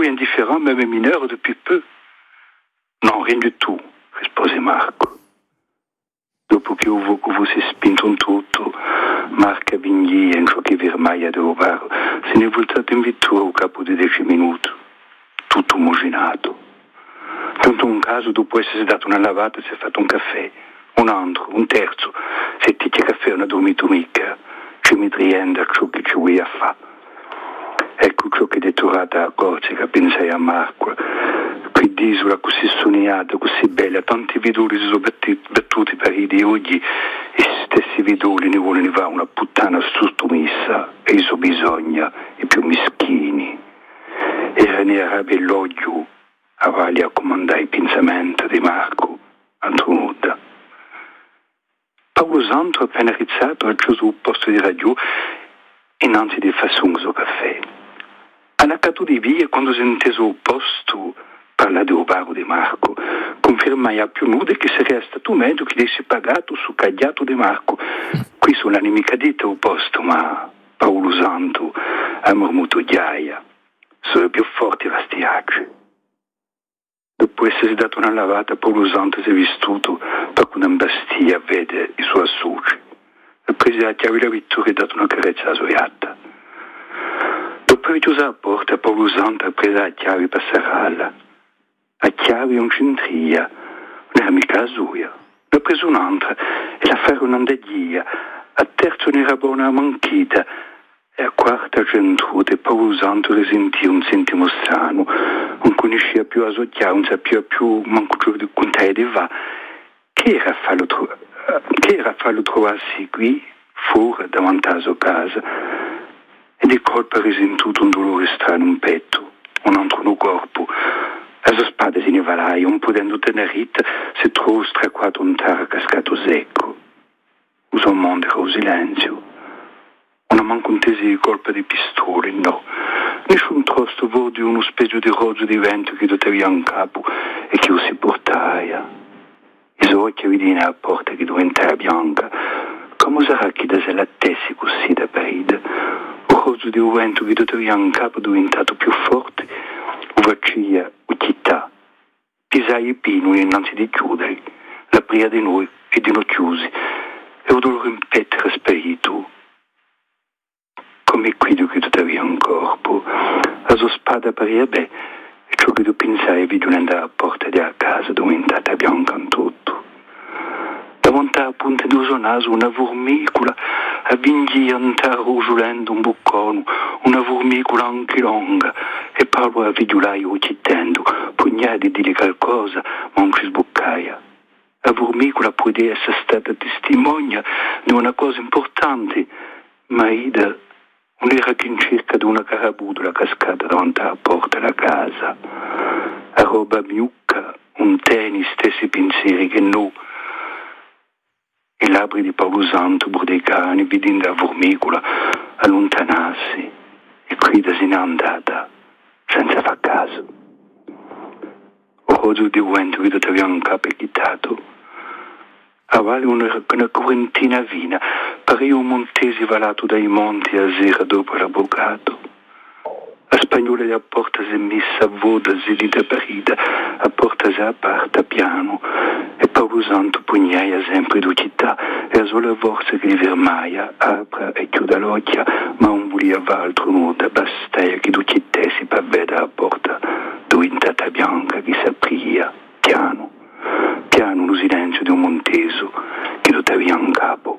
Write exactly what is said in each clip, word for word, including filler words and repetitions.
voi indifférent, même mineur, depuis peu. Non, rien du tout, rispose Marco. Dopo che uvo che fu si spinto un tutto, Marca Vigny in ciò che Vermaia dov'ero, se ne è voltato in vittura un capo di dieci minuti, tutto omoginato. Tanto un caso, dopo essersi dato una lavata, si è fatto un caffè, un altro, un terzo, se ti c'è caffè non ha dormito mica, ci mi trienda ciò che ci vuoi a fa. Ecco ciò che è tornata a Corsi, che pensai a Marco, qui d'isola così sognata, così bella, tanti vidoli si sono battuti per i di oggi, e stessi vidoli ne vogliono fare una puttana sottomessa, e i suoi bisogna, i più mischini. Era nera bell'oggio, a vali a comandare i pensamenti di Marco, Antonuda. Paolo Santo, appena rizzato, ha chiuso il posto di radio, innanzi di fare un suo caffè. Alla cato di via, quando si è inteso il posto, parla di Obaro di Marco, conferma a più nude che sarebbe stato meglio che avesse pagato su cagliato di Marco. Qui sono l'animica dita il posto, ma Paolo Santo ha mormuto ghiaia. Sono più forti vastiacci. Dopo essersi dato una lavata, Paolo Santo si è vistuto per una bastia vede i suoi associ. Ha preso la chiave della vittoria e ha dato una carezza alla soiatta. Dopo aver chiuso la porta, Paolo Santo ha preso la chiave per serrarla. La chiave è un centria, non era mica la sua. Ne ha preso un'altra e la fare un'andaghia. A terzo ne era buona manchita. E a quarta gentrude, Paolo Santo risentì un sentimo strano. Non conosceva più la sua chiave, non sapeva più manco ciò di contare di va. Che era a farlo, tro- che era a farlo trovarsi qui, fuori, davanti alla sua casa? E di colpa ha risentuto un dolore strano in petto, un altro nel corpo. La sua spada si ne valaia, non potendo tenere ritta, si trovò stracquato un terra cascato secco. Usò un mondo era un silenzio. Non manco un tesi di colpa di pistole, no. Nessun trosto vo di uno specchio di rozzo di vento che doveva in capo e che si portaia. I suoi occhi vidi alla porta che diventava bianca. Come sarà che da se la tessi così da peride? Il rozzo di un vento che doveva in capo è diventato più forte. O vaccia, o città. Pisai i pini innanzi di chiudere. La pria di noi e di noi chiusi. E un dolore in petto spirito. Come qui che tuttavia un corpo, la sua spada paria beh, e ciò che tu pensai vidi andare alla porta della casa diventata bianca in tutto. Davanti alla punta del suo naso una formicola avvingia rugiolando un boccone, una formicola anche lunga, e Paolo a vigiolare uccidendo, pugnati di dire qualcosa, ma non ci sboccaia. La formicola poteva essere stata testimonia di una cosa importante, ma Ida non era che in cerca di una carabutola cascata davanti alla porta della casa. A roba miucca, un tennis, stessi pensieri che no. I labbri di Paolo Santo burdicavano, vedendo la formicola allontanarsi, e Crida se n'è andata, senza far caso. Il rozzo di vento che aveva un capo quitato. A valle una, una correntina vina, pareva un montese valato dai monti a sera dopo l'avvocato. La spagnola della porta si è messa a voda, zilita parida, a porta si è aperta piano, e Paolo Santo pugnaia sempre di città, e la sola forza che gli vermaia, apre e chiude l'occhia, ma non voleva altro nuda, bastaia che du città si pavveda la porta, diventata bianca che si apria, piano. Piano lo silenzio di un monteso che lo tavia in capo.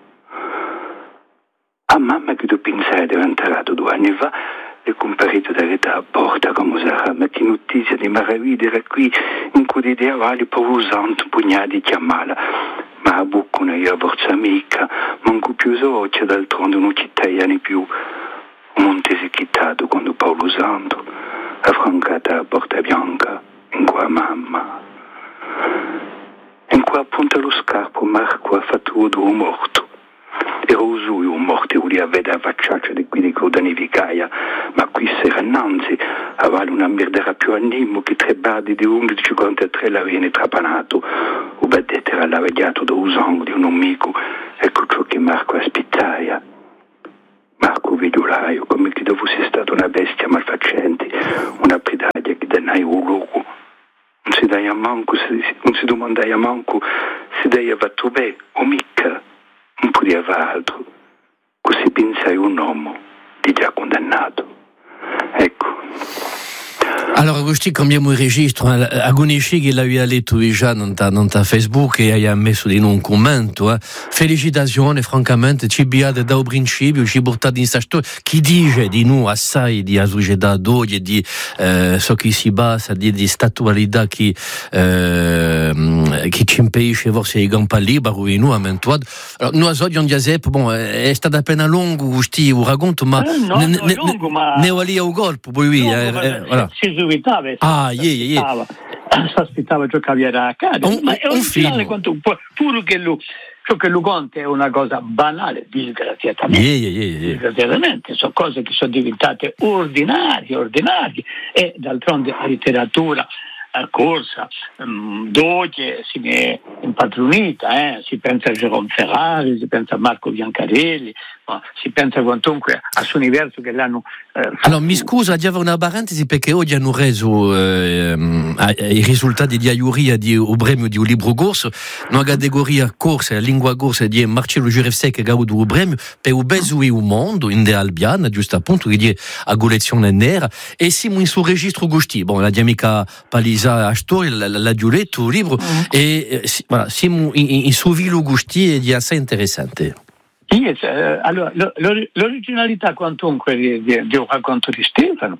A mamma che tu pensai di aver entrato due anni fa, le comparite da rete a porta come sarà, ma che notizia di maraviglia era qui, in cui di avali Paolo Santo pugnati chiamala. Ma a bocca non era forza amica, manco più socia, d'altronde non cittadini più. Un montese chittato quando Paolo Santo ha francata la porta bianca, in qua mamma. In qua appunto allo scarpo Marco ha fatto un morto. Era usuio un morto che voleva vedere la facciaccia di qui di coda nevicaia, ma qui s'era innanzi, aveva una merdera più animo che tre badi di undici quarantatré l'avevano trapanato, o badette era lavagliato da usango di un amico, ecco ciò che Marco aspettava. Marco vigiolaio, come che fosse stata una bestia malfacente, una pedaglia hai un luogo, non si dai a manco, non si domandai a manco se dai a fatto bene o mica, non poteva altro, così pensai un uomo di già condannato. Ecco. Allora, questi cambiamo il registro. Agonisci che l'aveva letto già non ta Facebook e ha messo di un commento. Eh. Felicitazioni, francamente, ci abbiate da un principio, ci portate in sta storia. Chi dice di noi assai di società d'oggi, di eh, so che si basa, di, di statualità che, eh, che ci impedisce forse di campa libero e noi amentuato. Allora, noi oggi on Giuseppe, bon, è stato appena lungo questo racconto, ma eh, no, ne, ne, lungo, ma ne va lì a un colpo, poi lui, no, eh, eh, voilà. Si subitava, ah, yeah, yeah. si aspettava ciò che aveva accaduto, un, ma è un originale quanto pure che lui, ciò che lui conta è una cosa banale, disgraziatamente. Yeah, yeah, yeah, yeah. Disgraziatamente, sono cose che sono diventate ordinarie, ordinarie, e d'altronde la letteratura a corsa, um, doge si è impadronita, eh? Si pensa a Jérôme Ferrari, si pensa a Marco Biancarelli, no? Si pensa quantunque a suo universo che l'hanno eh, allora mi scusa, già una parentesi perché oggi hanno reso eh, i risultati di Aiuria di un premio di un libro corso, una categoria corsa, lingua corsa di Marcello Girevsec che ha avuto un premio per un beso e un mondo in de Albiana, giusto appunto, che è a collezione nera, e siamo in suo registro gusti, bon, la dinamica palisa a storia, la, la Giuletto, il libro, mm. e eh, si, voilà, siamo in, in suo vilo gusti ed è assai interessante. Yes, eh, allora, l'originalità quantunque di, di, di un racconto di Stefano,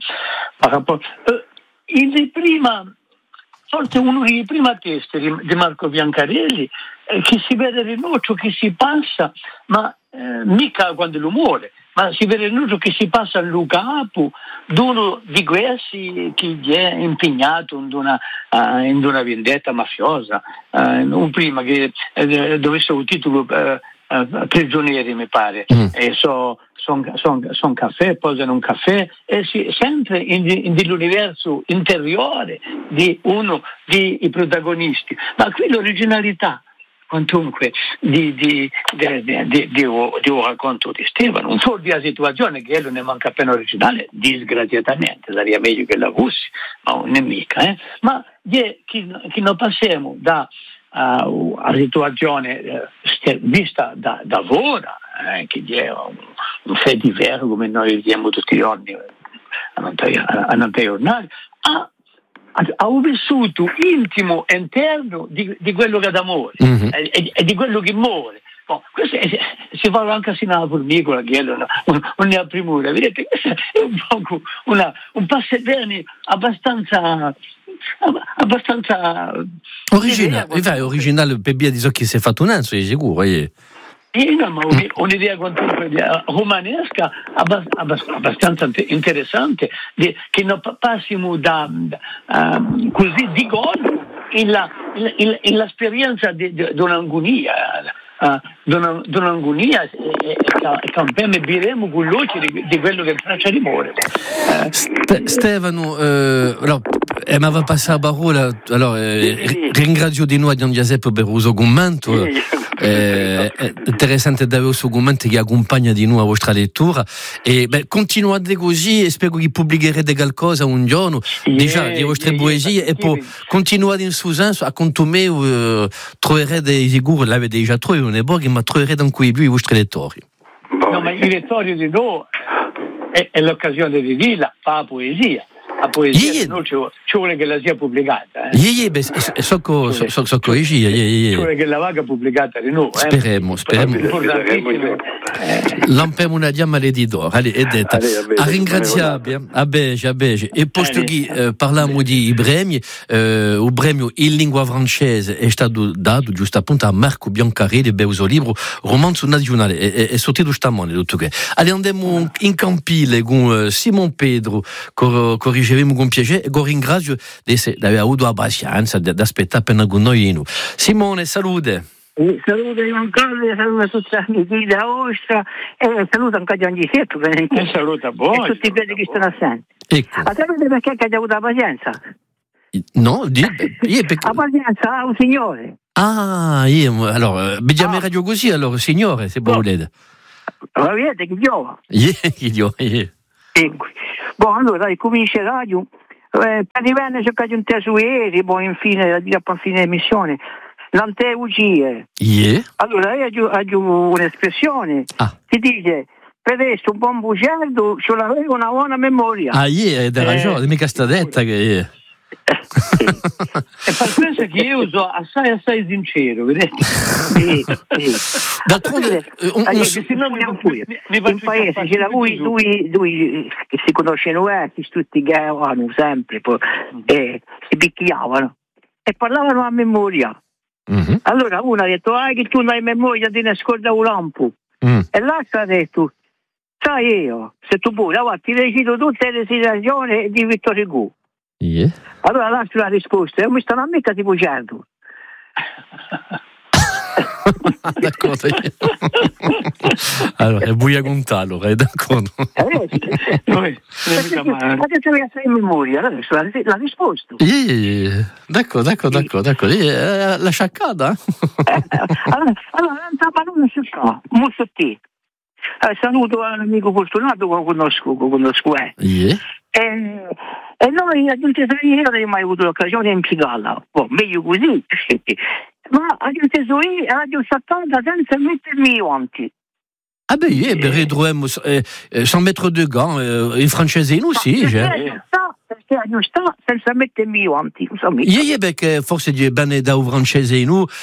eh, in prima, forse uno dei primi testi di, di Marco Biancarelli, eh, che si vede rinuncio, che si passa, ma eh, mica quando l'umore, ma si vede rinuncio che si passa a Lucapu, d'uno di questi che è impegnato in una, uh, in una vendetta mafiosa, uh, un prima che uh, dovesse un titolo uh, uh, prigionieri mi pare, mm. e so son, son, son caffè, posano un caffè e si, sempre in, in dell'universo interiore di uno dei protagonisti, ma qui l'originalità quantunque di, di, di, di, di, di, di un racconto di Stefano, un po' di una situazione che non ne manca appena originale, disgraziatamente, sarebbe meglio che la fossi, ma non è mica, eh? Ma che, che non passiamo da uh, una situazione uh, vista da, da ora, eh, che è un, un fait divers come noi vediamo tutti i giorni a non giornali, a ha un vissuto intimo interno di, di quello che è d'amore, mm-hmm. e, e di quello che muore. Oh, questo è, si fa anche sin alla formicola, che non, non ne ha primura, vedete? Questo è un po' una, un passebbene abbastanza abbastanza originale, idea, originale per via di ciò che si è fatto un anno, sei sicuro? Eh? Sì, no, ma un'idea romanesca abbastanza interessante, che non passiamo da, da uh, così di gol in, la, in, in l'esperienza di, di, di un'angonia, uh, di, una, di un'angonia e, e, e campiamo e biremo con luce di, di quello che traccia di muore. Uh, Ste, Stefano, eh, allora, eh, ma va passare la parola, allora, eh, sì. Ringrazio di noi Don Giuseppe per il suo commento. Sì. Eh, è interessante davvero il suo commento che accompagna di noi la vostra lettura e beh, continuate così e spero che pubblicherete qualcosa un giorno yeah, già le vostre yeah, poesie yeah, e poi yeah. Continuate in suo senso a conto me uh, troverete sicuro, l'avete già trovato non è pochi, ma troverete anche più i vostri lettori. No, ma i lettori di noi è, è l'occasione di dire la, la poesia. La poesia yeah, yeah. ci, ci vuole che la sia pubblicata. Eh? Yeah, yeah, beh, so, so, so, so, so corrigi, yeah, yeah. Ci vuole che la vaga pubblicata di noi. Speriamo, eh? speriamo. Eh. Lampiamo una diamma all'editore. Allez, è detta. A ringraziare, a bege, a bege. E posto che eh, parliamo di premi, eh, il premio in lingua francese è stato dato giusto appunto a Marco Biancarelli per il suo libro Romanzo nazionale. È, è, è sortito stamane tutto che. Allora andiamo in campile con Simon Pedro, cor, corrige con piacere e vi ringrazio di aver avuto la pazienza di aspettare per noi. Simone, salute. Saluto Ivan Carlo, saluto tutti gli amici da Ostra e saluto anche Gian Giuseppe e saluto a voi e tutti quelli che stanno assenti. Ecco. A sapete perché hai avuto la pazienza? No, di, io perché... La pazienza ha un signore. Ah, io, allora, vediamo ah. radio così, allora, signore, se boh. volete. La vedete che giova? Yeah, che giova, yeah. Ecco. Boh, allora ricomincia radio Eh, per divenne c'è che un tesueri, poi infine, a fine missione, non te ugie. Yeah. Allora io ho un'espressione, Ah. ti dice, per questo un buon bugiardo ce l'avevo una buona memoria. Ah, yeah, hai ragione, Eh, mica sta detta che yeah. Sì. E per questo che io uso assai assai sincero, vedete? Sì, sì. D'altronde, eh, un- Allora, un- se no mi mi- mi faccio in paese chiappare c'era lui, subito. lui, lui che si conoscono vecchi, tutti che avevano sempre poi, e si picchiavano e parlavano a memoria. Mhm. Allora uno ha detto ah che tu non hai memoria ti ne scorda un lampo Mm. e l'altro ha detto sai io se tu pure allora, ti recito tutte le citazioni di Vittor Hugo. Yeah. Allora l'altro ha risposto e mi stanno a mica tipo certo. D'accordo. Allora, è buia con talo, è d'accordo. Eh, sì. Noi, non è mica male. Ma che tu hai in memoria adesso l'ha, l'ha risposto. Yeah, yeah, yeah. D'accordo, d'accordo, d'accordo, d'accordo. Yeah, la sciaccata? Eh, allora, allora non si fa, molto te. Eh, saluto un amico fortunato che conosco, che conosco eh. Yeah. E, e noi a tutti e io non ho mai avuto l'occasione di impiegarla, oh, meglio così. Ma a tutti e io radio settanta senza mettermi avanti. Ah ben, yeah, ben redroem eh, eh, sans mettre de gants, eh, in francese aussi, Perché j'ai. aggiusta, perché aggiusta senza mettermi avanti, insomma. Yeah, yeah, perché forse di bene da francese in nous,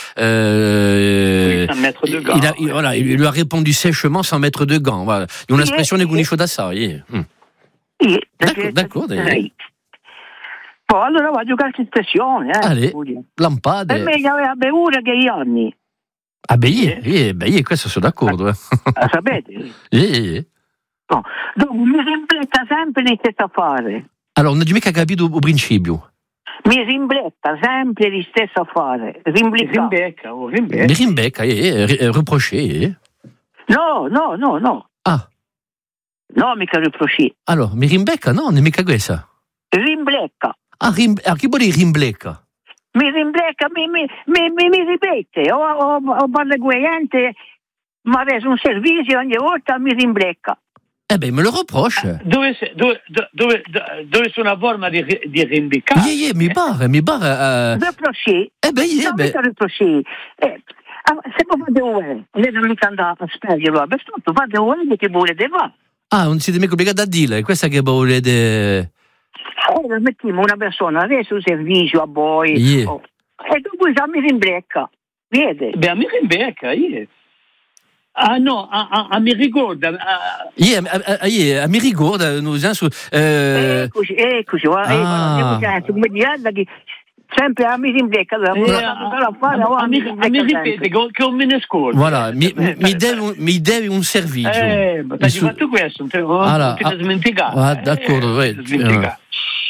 euh, Oui, sans mettre de gants. il, a, il, voilà, il lui a répondu sèchement sans mettre de gants. Voilà. Une expression Yeah, di Guniscio da sa, yeah. Mm. Sì, D'accordo, d'accordo, eh. Poi allora vado a giocare in sessione, eh. Allez, Per lampade. me aveva bevuto che gli anni, Ah ben, yeah, yeah, ben, yeah, questo sono d'accordo. Eh. la sapete? Yeah, yeah, yeah. No. Dopo mi rimbletta sempre di stesso affare. Allora, non ho mica capito il principio. Mi rimbletta sempre di stesso affare. Rimbletta. Rimbecca, oh, rimbecca. Mi rimbecca, yeah, yeah, reproché, yeah. No, no, no, no. Ah, No, mica riproci. allora, mi rimbecca? No, non è mica questa. Rimblecca. Ah, rim, ah chi vuol dire rimblecca? Mi rimblecca, mi, mi, mi, mi, mi ripete. O, o, o parla guaiente, mi ha reso un servizio ogni volta, mi rimblecca. Eh ben, me lo reproche. Dove, se- dove, dove, dove c'è una forma di, di rimbeccare? Yeah, yeah, mi barre, mi barre. Uh... Riproci. Eh ben, yeah, No, ben. mica riproci. Eh, ah, se non fate un lei non mica andare a spiegarlo, per tutto fate un che volete va. Ah, non siete mica obbligati a dire, questa che volete... Eh, mettiamo una persona adesso un servizio a voi. Yeah. Oh. E dopo già mi rimblecca. Vede? Beh, a me rimbecca, io. Ah no, a, a, a mi ricorda. A, Yeah, ah, ah, yeah, mi ricorda, noi siamo su... Eh... Eccoci, eccoci, Ah. eh, come dire che sempre a mi rimblecca. Allora, eh, eh, a, a, fare, a, a, a, mi, a mi ripete che, che non me ne scordo. Voilà, mi, mi, devi un, mi devi un servizio. Eh, ma hai Su- fatto questo, non te, non Allora, ti da ah, smenticare. ah, d'accordo, eh, eh, da smenticare.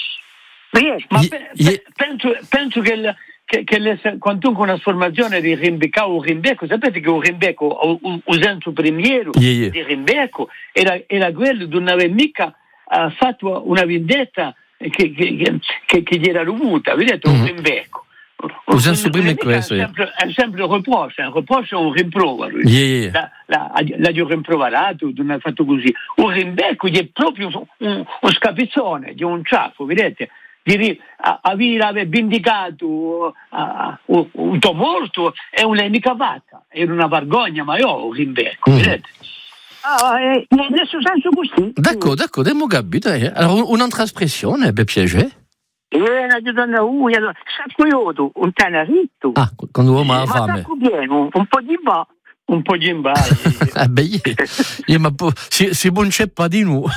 Ma Ye- pe- ye- pe- penso, penso che, il, che, che le, quantunque una formazione di rimbecca o rimbecco, sapete che un rimbecco, o un senso primiero Yeah, yeah. di rimbecco, era, era quello di non aver mica uh, fatto una vendetta che, che, che, che, che gli era dovuta, vedete, un Mhm. rimbecco. Un senso prima è Rimbecca questo, È yeah. sempre, è sempre un riprocio, un riprocio è un rimprovero. Yeah, yeah. La, la, la gli ho rimproverato, non ha fatto così. Un rimbecco è proprio un, un scapezzone, di un ciaffo, vedete? Di ri- a- aver vendicato a- a- un tuo morto è un'unica fatta, è una vergogna, ma io ho un rimbecco, Mm. vedete? Ah, eh, adesso senso così. D'accordo, d'accordo, abbiamo capito. Eh. Allora, un'altra espressione, per piacere. E una di donna uia, sacco iodo, un teneritto. Ah, quando uomo ha Ma fame. sacco pieno, un po' di va. Un po' di imbagli. Ah, beh, yeah. Yeah, ma po- si, si non c'è pas di noi.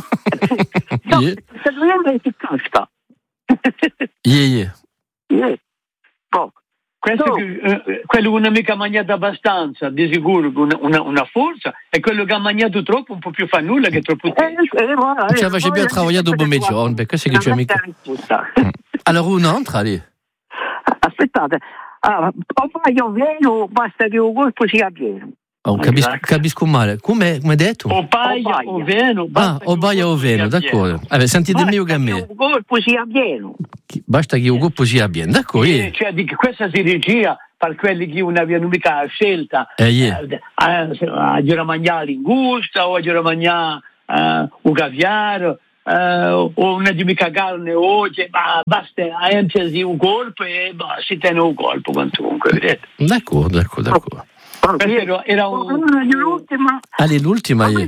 No, Yeah. se dobbiamo che costa. Yeah, yeah. Yeah. Boh. Questo No. che, eh, quello che non ha mica mangiato abbastanza, di sicuro una, una, una forza, e quello che ha mangiato troppo un po' più fa nulla che troppo Eh, tempo. eh, voilà, Tu ci eh, aveva bien poi- travaillé dopo mezzogiorno, perché c'est che c'è mica. Allora, un'altra, lì. Aspettate, ah, o paio vero, basta che un colpo sia pieno. Oh, capisco, capisco male. Come hai detto? O paia O o paia. veno. Ah, basta che o un baia o colpo veno, sia d'accordo. pieno. Vabbè, sentite Basta meglio che a che me. un colpo sia pieno. Basta che il gruppo sia bien, d'accordo. Eh, Yeah. cioè, di che questa si regia per quelli che non avevano mica scelta Eh, yeah. eh, a, a, a mangiare l'ingusta o a mangiare eh, un caviar eh, o una di mica carne oggi, ma basta entrarsi un colpo e bah, si tiene un colpo comunque, vedete? D'accordo, d'accordo, d'accordo. Era, era un... l'ultima. Allez, l'ultima. Io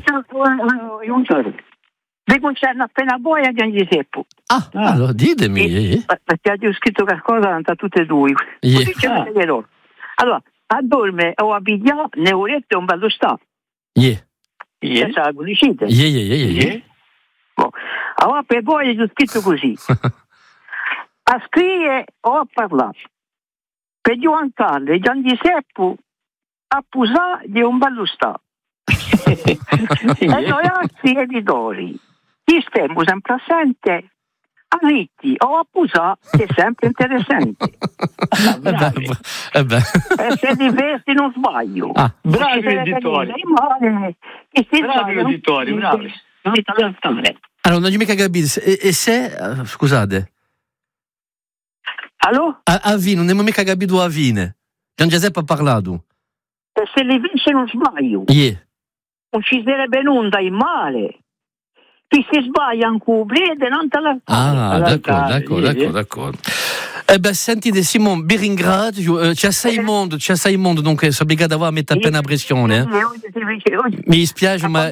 concerne appena voi a Giuseppe. Ah, ah, allora ditemi. Perché ho scritto qualcosa da tutte e due. Yeah. Ah. Allora, a dorme o a pigliare ne volete un bello stato. Yeah. Yeah. Senza la pubblicità. Yeah, yeah, yeah, yeah. Yeah. Bon. Allora, per voi ho scritto così. A scrivere o a parlare. Per Giovanni Carlo e Gian Giuseppe a posare di un bello stato. E noi altri editori ci stiamo sempre assente a ritti o a posare che è sempre interessante. Eh beh, eh beh. E se diversi non sbaglio. Ah. Bravi editori. Bravi editori, bravi. Allora, non ho mica capito. E, e se, uh, scusate, allora? a, a Vino, non ho mica capito a Vine. Gian Giuseppe ha parlato. E se le vince non sbaglio. Yeah. Non ci sarebbe nulla in male. Chi si sbaglia in cubrede non te la Ah, d'accordo, d'accordo, yeah, d'accordo, yeah. d'accordo. Eh ben, sentite, Simon, ben ringrazio. Eh, c'è sei mondo, c'è sei mondo, donc sono obbligato a mettere appena a pressione. Eh. Mi dispiace, ma...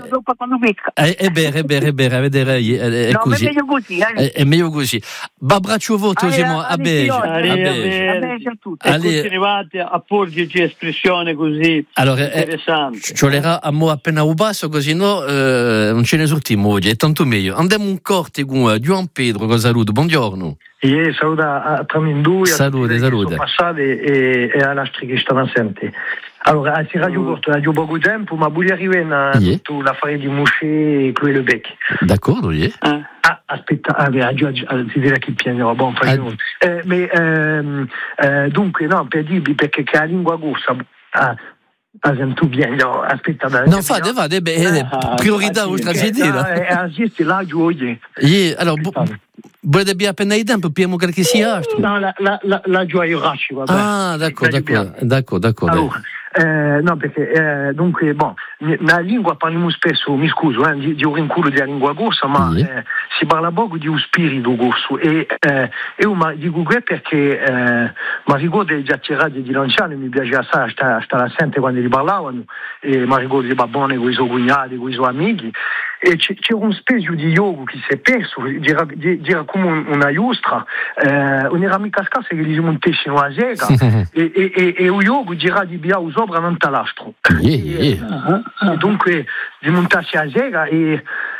È, è vero, è vero, è vero, a vedere, è, è no, così. È meglio così, eh. È, è meglio così. Babraccio voto, Simon, a beige. A beige. E continuate a porgerci espressione così allora, interessante. Eh, ci volerà a mo' appena un passo, così no, eh, non ce ne sortiamo oggi, è tanto meglio. Andiamo un corte con uh, Juan Pedro, con saluto, buongiorno. Io saluto a Tramindui, salute, salute. Sono passati e, e all'altri che stavano assenti. Allora, si radio corto, radio poco tempo, ma voglio arrivare a yeah. tutta l'affare di Mouché e Chloé Lebec. D'accordo, yeah. Eh. Ah, aspetta, ah, ti direi che piano, buon fare ah. eh, ma, ehm, eh, dunque, no, per dirvi perché che la lingua corsa... Ah, tu vieni, no, aspetta, dai. No, fate, fate, beh, ah, priorità vostra cittadina. Esiste là, giù, oggi. Allora, volete abbiamo appena il tempo, abbiamo qualche sia altro? No, la, la, la, la giù io rasci, vabbè. Ah, d'accordo, d'accordo, d'accordo, d'accordo. Allora, eh, no, perché, eh, dunque, bon, nella lingua parliamo spesso, mi scuso, eh, di, di un rinculo della lingua corsa, ma yeah. eh, si parla poco di un spirito corso e eh, io ma, dico che perché eh, mi ricordo già tirati di Lanciano, mi piace assai stare, stare assente quando li parlavano, e mi ricordo di Babone con i suoi cognati, con i suoi amici, e c'era un specie di yoga che si è perso, era come una giostra, eh, non era mica scarsa che gli si montessero a sega, e, e, e, e il yoga dirà di biao sopra non talastro. Yeah, yeah. E, e dunque di montarsi a sega e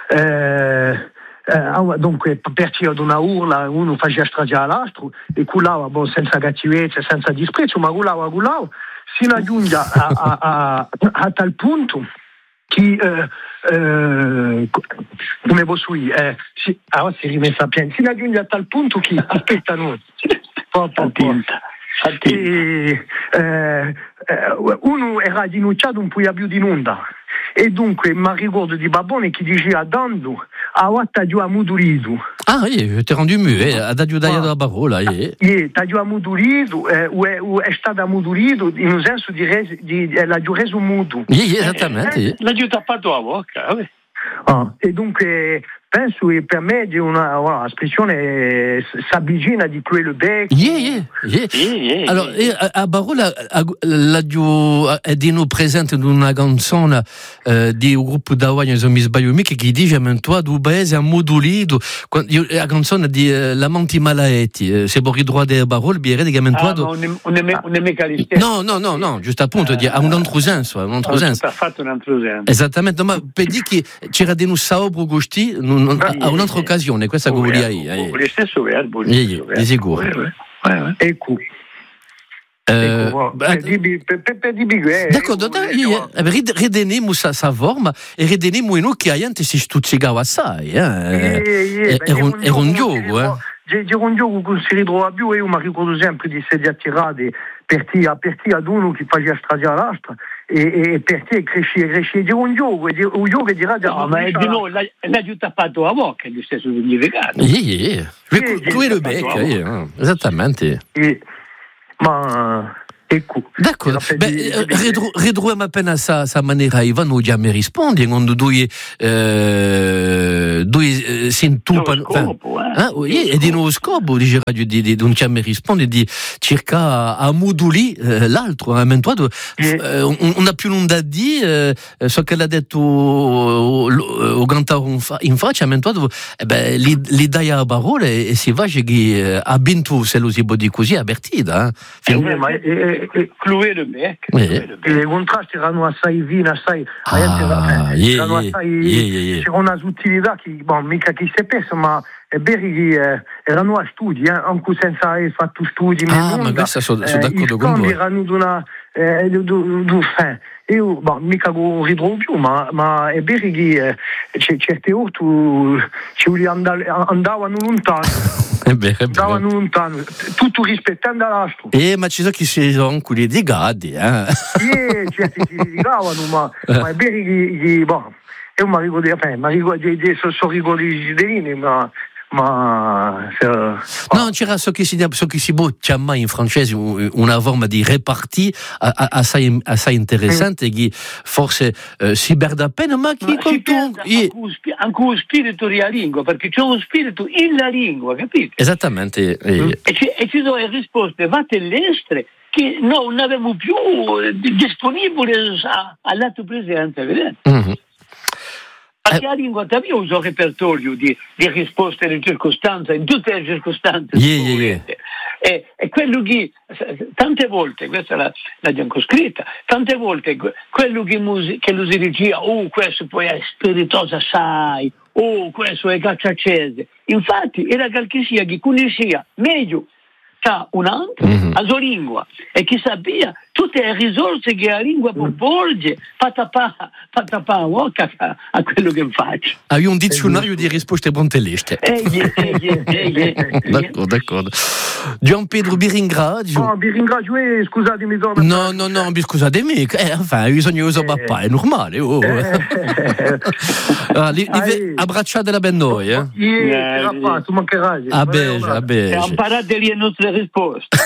eh, eh, dunque partire ad una urla uno faceva stragiare l'altro e culava bon, senza cattivezza, senza disprezzo, ma culava, culava, si raggiunge a, a, a, a tal punto che eh, eh, come posso dire eh, si, ah, si è rimessa a piangere, si raggiunge a tal punto che aspetta noi po, po, po. E, eh, uno era denunciato un po' più di onda e dunque mi ricordo di Babone che diceva dando a Watta giù a Muduridu. Ah, io ti ho rendu muet, a da giù dalla parola. Sì, ta giù a Muduridu, è stata a Muduridu in un senso di, res, di la giù reso mudo. Sì, esattamente. La giù tappato la bocca, vabbè. Ah, e dunque penso che per me di una wow, espressione s'avvicina di quello Lebec. Yeah, yeah, yeah. Yeah, yeah, allora, yeah. a, a Barola la giù è di noi presente in una canzone eh, di un gruppo da Wagner, se mi sbaglio mica, che dice men toi du paese a modulito la canzone di eh, Lamanti Malaeti, eh, se vuoi ridroit de Barola biere di men toi ah, non è mica no, no, no, no, giusto appunto eh, ha un altro senso, un altro senso. Ha fatto un altro senso. Esattamente, ma per dire che c'era di noi saobro gusti a un'altra occasione, questa che voglio io. Lo stesso verbo. Di sicuro. Ecco. D'accordo, rideniamo sa forma e rideniamo noi che anche si stuzzicava assai. Era un gioco, eh. C'era un gioco che si ritrova più e io mi ricordo sempre di essere attirati per te ad uno che faceva stragiare l'altra e per te crescere, crescere. C'era un gioco, un gioco che dirà no, ma è di noi, l'ha giù tappato a bocca, è lo stesso significato. Sì, sì, quello becco, esattamente. Ma Ecco. D'accordo. Beh, ridruiamo appena sa, sa maniera, Ivano già mi rispondi, quando due, eh, due eh, si intupano. Scopo, eh. Eh, e di nuovo scopo, dice Radio di, di non ci mi risponde, di circa a moduli eh, l'altro, eh, mentre, eh, non ha più nulla da dire, eh, so che l'ha detto o, o, o cantare in faccia, mentre, eh, beh, li, li dai a parole e si va che eh, ha vinto, se lo si può dire così, avvertita. Eh. Eh, ma è Cloué le bec. Eh. I contrasti erano assai vini, assai. Ah, erano yeah, assai. yeah, yeah, yeah. C'era una utilità che, bon, mica chi si pensa, ma è vero che eh, erano a studi, eh, anche senza aver fatto studi. Ah, ma questa sono, sono d'accordo con voi. Erano di una. Eh, du, du, du, eh, io, bon, mica non ridro più, ma, ma è vero che eh, certe volte ci andavano lontano. È vero, è vero. Andavano lontano, tutto rispettando l'astro. Eh, ma ci sono chi si sono quelli di gadi, eh? Sì, certi si litigavano, ma, ma è vero che, che bon, io mi ricordo, enfin, mi ricordo, sono ricordi di Delini, ma... ma se, oh. No, c'era so che si, so che si può chiamare in francese una forma di reparti assai, assai interessante, che forse eh, si perde appena, ma che si perde anche lo spirito della lingua, perché c'è uno spirito in la lingua, capito? Esattamente. Mm. E, ci, e ci sono le risposte fatte all'estere che noi non avevamo più disponibili all'atto presente, vedete? Mm-hmm. Perché la lingua aveva un suo repertorio di, di risposte alle circostanze, in tutte le circostanze. Yeah, yeah, yeah. E, e quello che, tante volte, questa l'abbiamo scritta, tante volte quello che, mus- che lo si diceva, oh, questo poi è spiritoso assai, oh, questo è cacciacese. Infatti era qualche sia che conosceva meglio un altro, mm-hmm. la sua lingua, e che sapeva tutte le risorse che la lingua può porgere per tappare la bocca a, a quello che faccio. Hai un dizionario di risposte brontelliste. Ehi, ehi, ehi, d'accordo, d'accordo. Gian Pedro, vi ringrazio. No, vi ringrazio, eh, scusatemi. No, no, no, scusatemi. Eh, enfin, bisogna usare eh. papà, è normale. Oh. Eh. ah, li, li abbracciate la ben noi, eh? Yeah, yeah. Tu mancherai. A beige, a beige. E imparate le nostre risposte.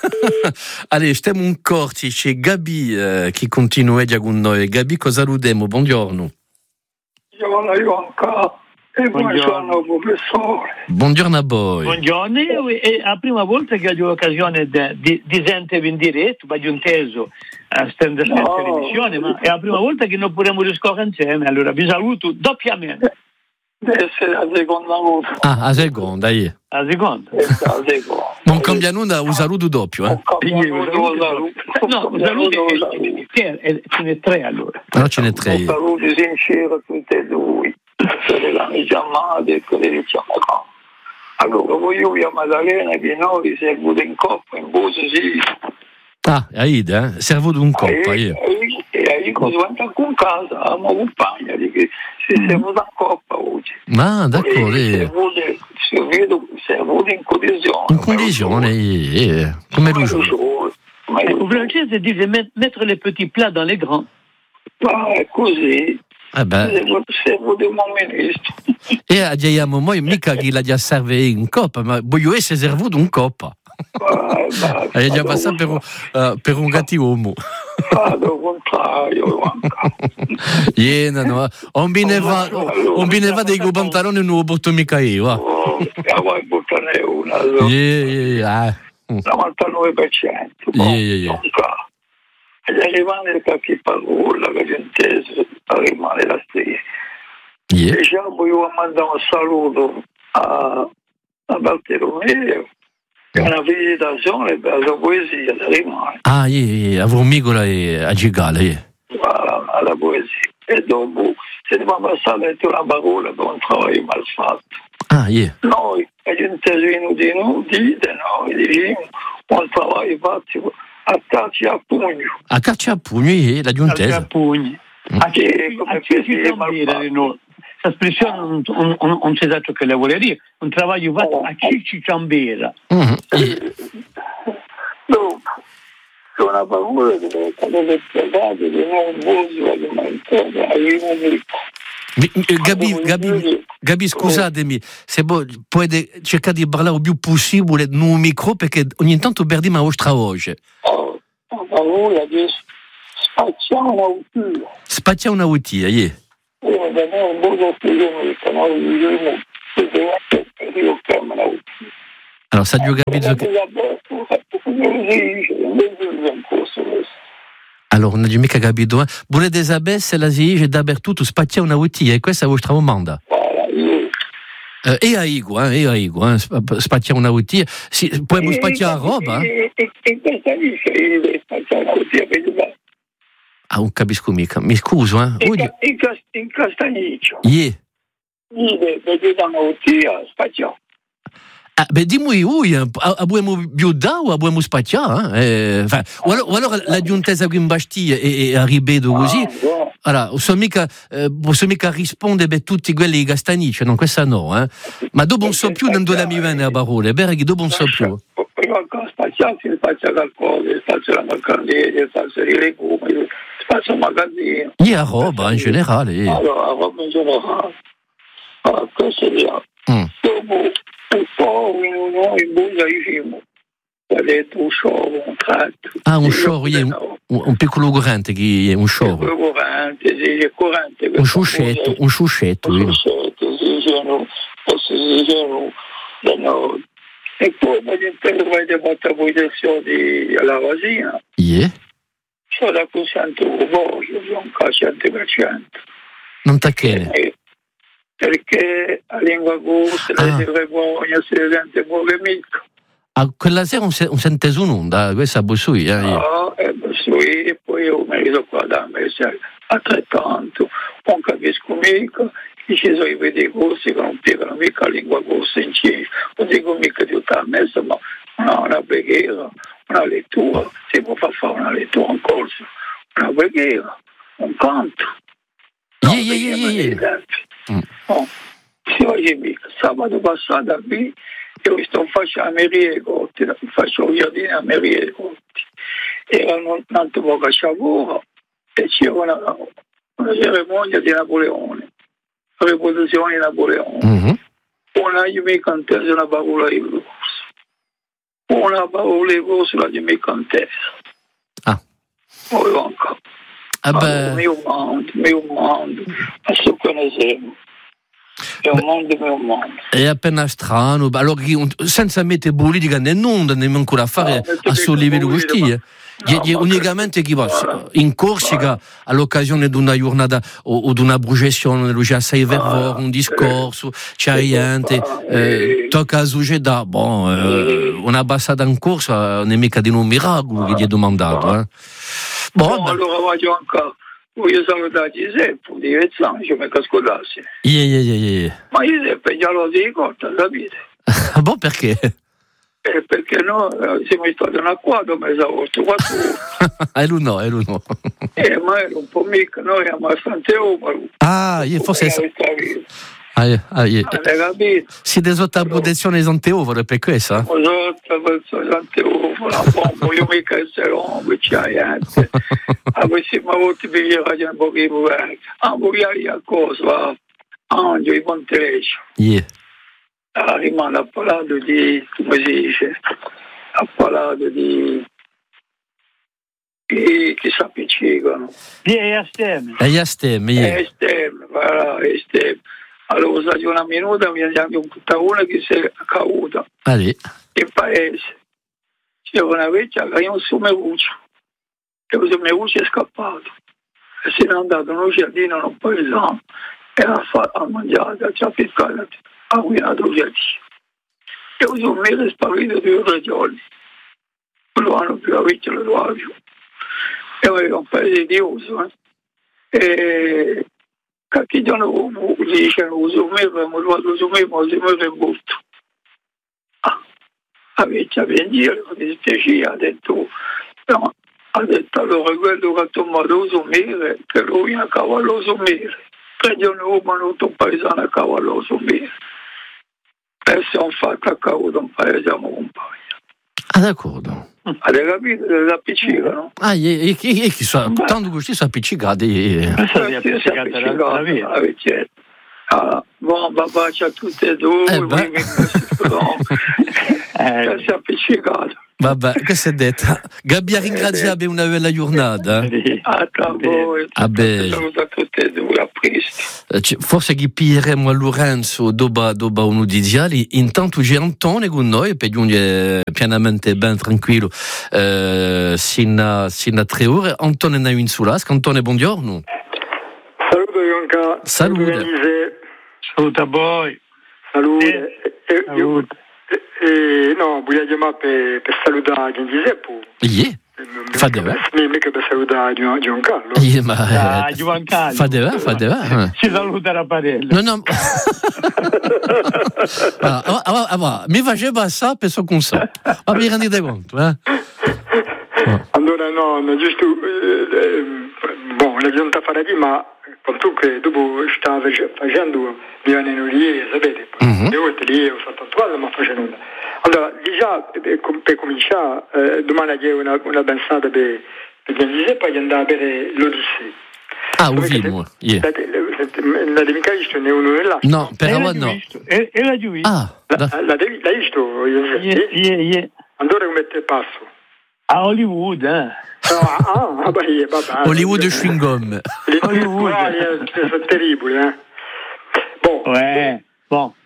Allez, stiamo un corti, c'è Gabi eh, che continua con noi. Gabi, cosa salutiamo? Buongiorno. Buongiorno Ionca e buongiorno professore. Buongiorno a voi. Buongiorno, è la prima volta che ho l'occasione di, di sentire in diretto, ma di un teso a stendere la no. televisione, ma è la prima volta che noi possiamo discorrere insieme, allora vi saluto doppiamente. Deve essere la seconda volta. Ah, la seconda, io. La seconda? La seconda. Non cambia nulla, un saluto doppio, eh? No, un saluto, ce n'è tre allora. No, ce n'è tre. Un saluto sincero a tutti e due, per le amiche amate e per le diciamo qua. Allora, voi io a Maddalena che noi siamo in coppa, in buso, sì. Ah, Aida, eh? Servo di un coppa, io. E aí quando entra com casa, a uma companhia de que se serve da Copa hoje. Ah, d'accordo. Se vedo serve in collisione. In collisione, eh, come lo so. Au francese dice mettere les petits plats dans les grands. Ah, è così. Eh beh. Servo di un ministro. E abbiamo noi mica che la già serve in coppa, ma voglio essere servo di un coppa. Hai già passato per, uh, per un gattiuomo. Vado contrario. Iena, no. On bineva, on bineva dei pantaloni non lo porto mica io. Va. Oh, vuoi portare una? Yeah, yeah, novantanove per cento. Yeah, yeah, yeah. E rimane qualche parola che gente rimane la stessa. Yeah. Diciamo, io mando un saluto a, a Bartolomeo. È una visitazione per la sua poesia, rimane. Ah, yeah, avevo un amico a Gigale, yeah. Alla, alla poesia. E dopo se ne va passare una parola per un travaglio mal fatto. Ah, yeah. Noi, agli intervenuti noi, dite noi, diciamo, un travaglio fatto a caccia a pugno. A caccia a pugno, yeah, la giuntesa. A caccia a pugno. A chi si può dire noi? Questa espressione non, non, non, non si sa ciò che le vuole dire, un travaglio fatto a chi ci ciambera. Mm-hmm. Dopo, c'è una paura che deve spiegare di non voglio alimentare, arrivo un Gabi, Gabi, Gabi, scusatemi, se voi potete cercare di parlare il più possibile in un micro perché ogni tanto perdiamo la vostra voce. Oh, oh, parola di spacciare un'autura. Spaccia una utia, yeah. Io da me un buco più di me, no, io io chiamo un'autura. Allora, sa giocare che... Allora, non ho mica capito. Eh? Buone desabè, se la si dice dappertutto, spaccia una utia, e questa è la vostra domanda. Uh, e a Igo, eh, e a Igo, eh, spacciare una utia. Si, puoi spacciare la roba? E questa dice spacciare una utia per giocare. Ah, non capisco mica. Mi scuso, eh. In, ca- in, cas- in Castagniccio. Yeah. Ide, per giocare una utia, spacciare. Ah, beh, dimmi, ui, abbiamo biuda o abbiamo spacciato? Eh? Eh, o, allora, o allora la giuntesa qui in Bastiglia e, e a Ribedo così, ah, allora, posso mica, eh, posso mica rispondere per tutti quelli di Castagniccio, no, questa no, eh? Ma dopo non so più, non do la mi viene a parole, perché dopo non so più. Perché spacciare si spaccia qualcosa, si spaccia la mercanderia, si spaccia i legumi, si spaccia il magazzino. E la roba in generale. Allora, la roba in generale. Allora, questo è mm. Dopo un po' in uno in busa diciamo, ha detto un show, un tratto. Ah, un show, un, un, un piccolo corrente, che è un show. Un piccolo corrente, sì, è corrente. Un sciuscetto, un sciuscetto. Un sciuscetto, sì, sono, si sono, sono, e poi all'interno avete fatto la posizione alla vasina. Yeah. Sono da cento voglio, sono a cento per cento. Non t'acchiene. Perché a lingua gusta, ah. si vergogna, si sente poco mica. Ah, quella sera un, se, un sentese un'onda, questa è Bussui, eh? No, è Bussui, e poi io mi rido qua da me, altrettanto, non capisco mica, ci sono i vedi corsi che non piegano mica la lingua gusta in cielo, non dico mica di tutta la messa, ma una, una preghiera, una lettura, si può far fare una lettura in corso, una preghiera, un canto. No, yeah, yeah, yeah, yeah. Mm. No, si va mica. Sabato passato qui io sto facendo a Merie Gotti, faccio il giardino a Merie Gotti. Era un tanto poco sciagura e c'era una, una cerimonia di Napoleone, la riproduzione di Napoleone. Mm-hmm. Una di me cantese una parola di corso, una parola di corso la di me cantese. Ah. Poi ancora. Ah beh. Mio mondo, mio mondo, adesso conosciamo. È un mondo, mio mondo. È appena strano, allora senza mettere politica né nulla, nemmeno a fare no, a suo livello così. No, unicamente chi va in Corsica all'occasione di una giornata o, o di una projezione dello G sei Vervor, un discorso, c'è niente, eh, tocca a succedere, bon, eh, una passata in corsa non è mica di un miracolo che gli è domandato, eh. Bon, no, allora voglio ancora, voglio salutare Giuseppe, di Vezzancio, mi ascoltassi. Yeah, yeah, yeah, yeah. Ma Giuseppe già lo dico, sapete? Bon, perché? Eh, perché no, siamo stati in acquato, ma siamo quattro ore. E lui no, e lui no. Eh, ma era un po' mica, noi siamo a Sant'Eumaro. Ah, io forse... Ah, yeah, ah, yeah. Siete sotto la protezione di Sant'Eumaro, per questo? Sotto la protezione di Sant'Eumaro, io mica essere uomo, c'è niente. La prossima volta vi dirò un pochino bene. Ah, vogliamo a cosa? Angelo, i Montereccio. Yeah. Ah, rimane a parlato di, come si dice, ha parlato di... Chi, chi si appiccicano. Di Estem. E Estem, yeah. Estem, voilà, Estem. Allora, sai, una minuta mi andiamo un puttana che si è caduta. Allì. In paese. C'era una vecchia che non so Meruccio. E questo Meruccio è scappato. E se n'è andato in un giardino, in un paesano. E ha fatto, ha mangiato, ci ha piccato, ha guidato il giardino. E questo mese è sparito due ragioni. Non lo hanno più, la vecchia lo ha più. E aveva un paese di uso, eh. E... Che giorno dicono uso me, abbiamo trovato uso me, ma uso me è molto. Ah, avete a venire, mi dispiaceva, ha detto, no, ha detto allora quello che ha tomato uso me, che lui a cavallo uso me. Tre giorni dopo hanno avuto un paesano a cavallo uso me. E siamo fatti a cavallo un paesano compagno. Ah, d'accordo. Avete capito? Si appiccicano. Ah, e, e, e chi sa, tanto questi sono appiccicati. Questa si è appiccicata la via. Ah, buon bacio a tutti e due. Eh, beh. Si è appiccicato. Vabbè, questo è detto. Gabbia ringraziabe una bella giornata. Eh? A voi. Ah, beh. Saluto a tutti e due, a presto. Forse che pierremo a Lorenzo dopo, dopo uno di diali. Intanto c'è Antone con noi, per giungere pianamente ben tranquillo eh, sino, sino a tre ore. Antone è in sulasca. Antone, buongiorno. Saluto Ionca. Salute. Saluto a voi. Salute. Eh, Salute. E, no, voglio chiamare per, per salutare Giuseppe. Yeah. Fa de va. Mica per salutare Giancarlo. Yeah, ma ah, Giancarlo. Fa de va, fa de va. Ci saluta Rapparello. No, no. ah, ah, ah, ah, mi faceva ça per so con ça. Ma vi rendete conto, eh? Allora no, no giusto eh, eh, bon, la giunta farà di ma comunque dopo stava facendo mi vanno lì, sapete, mm-hmm. le volte lì ho fatto attuale ma facendo nulla. Allora, già per, per cominciare, eh, domani c'è una, una danzata per, per Gianni poi andare a bere l'Odissea. Ah, un film, yeah. La devi visto né uno nell'altro? No, però no. E la giù visto. Ah, la, la devi, l'hai visto? Yeah, yeah, yeah. Allora come te passo? A Hollywood, eh? Ah, ah, bah, bah, Hollywood de chewing gum. Hollywood, è terribile, eh. Bon. Ouais, bon.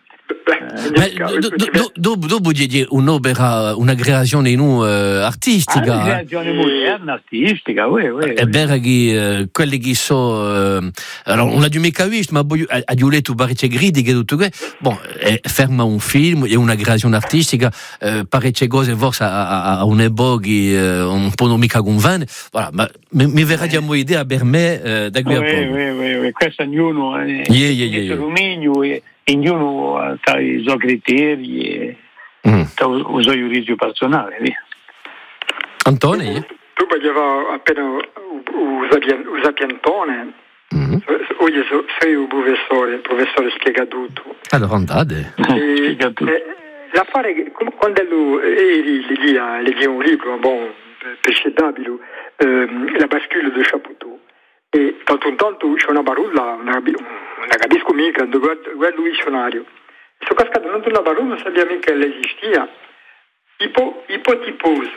Dopo dopo c'è un'opera, una creazione in un artistica. Una creazione moderna, artistica, oui, oui. È vero che quelli che so, allora non l'ho mica visto, ma ha letto parecchie critiche e tutto questo. Bon, ferma un film, è una creazione artistica, parecchie cose forse a un'epoca un po' non mica convene. Voilà, ma mi verrà già un'idea per me da qui a poco. Oui, oui, oui, questo ognuno è il dominio e ognuno ha i suoi criteri e mm. il suo giudizio personale. Via. Antonio? Tu avevi appena usato piantone, mm-hmm. oggi sei un professore, il professore spiega tutto. Allora andate. Spiega tutto. L'affare che quando eri lì a leggere un libro, bon, precedabile, la bascule de Chapoutot. E tanto in tanto c'è una barulla, non capisco mica, guardo, guardo il dizionario. Sto cascato non una barulla, non sapeva mica che esisteva. Ipo, ipotiposa.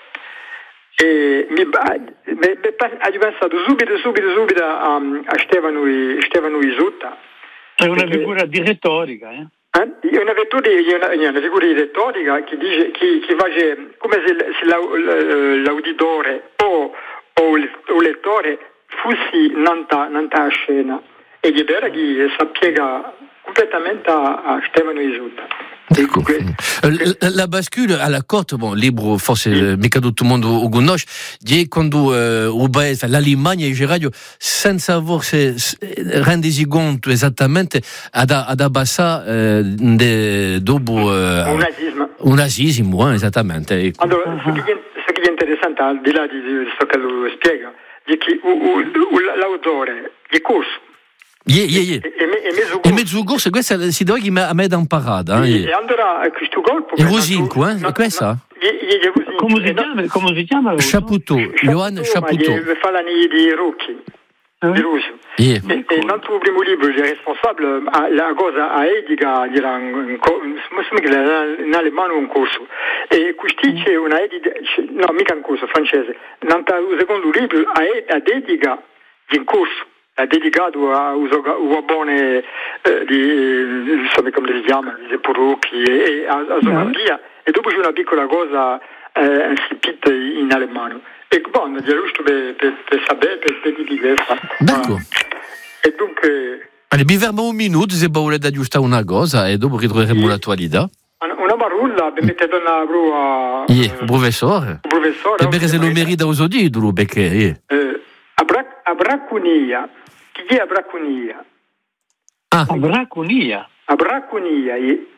E mi ha pensato subito, subito, subito a, a Stefano, Stefano Isotta. È una figura di retorica, eh? Eh? È una, una, una figura di retorica che dice, che, che fa come se, se l'auditore o, o il lettore fossi nanta, nanta scena e gli era che sappiega completamente a, a Stefano Isotta. Ecco. La, la bascule alla corte, bon, libro forse sì. Mica tutto il mondo lo conosce, è quando eh, l'Alemagna e radio senza forse rendersi conto esattamente ad, ad abbassare eh, de, dopo eh, un nazismo. Un nazismo, eh, esattamente. Ecco. Allora, uh-huh. ce che è interessante, al di là di questo che lo spiega, è che u, u, u, l'autore è corso. Yeah, yeah, yeah. E, e, e mezzo corso, questa si deve a me da un parada. E, e allora questo colpo... E Rosinco, eh? Questa? Come si chiama? Come si chiama? Chapoutot, Johann Chapoutot. Fa l'anni di Rocchi, di Russo. Yeah. E, e nel suo primo libro, il responsabile, la cosa a Ediga, era in alemano un corso. E questi c'è una Ediga, no, mica un corso, francese. Nel secondo libro, ad Ediga, in corso. È dedicato a Uabone eh, di, non so come si chiama, di Purucchi e a, a Somalia, e dopo c'è una piccola cosa eh, insipita in alemano. E buono, è giusto per, per, per sapere, per, per dire questa. D'accordo. E dunque... Allora, mi fermo un minuto se volete aggiustare una cosa e dopo ritroveremo sì. L'attualità. Una barulla, per mettere una brua... Yeah, il professore. Il professore. E perché se lo merita uso titolo, perché... Yeah. Eh, a, Bra- a Bracconia. Chi è a Bracconia? Ah, a Bracconia? A Bracconia.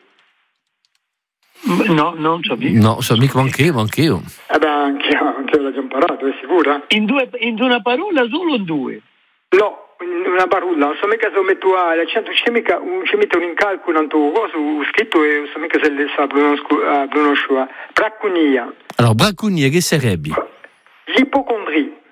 No, non so mica. No, so mica anch'io, anch'io. Eh beh, anch'io, anch'io l'ho già imparato, è sicura? In, due, in una parola solo o in due? No, in una parola, non so mica se metto l'accento, c'è mica un, c'è mica un incalcolo in tuo coso, scritto e non so mica se le sa pronunciare. Bracconia. Allora, Bracconia che sarebbe? L'ipocondria.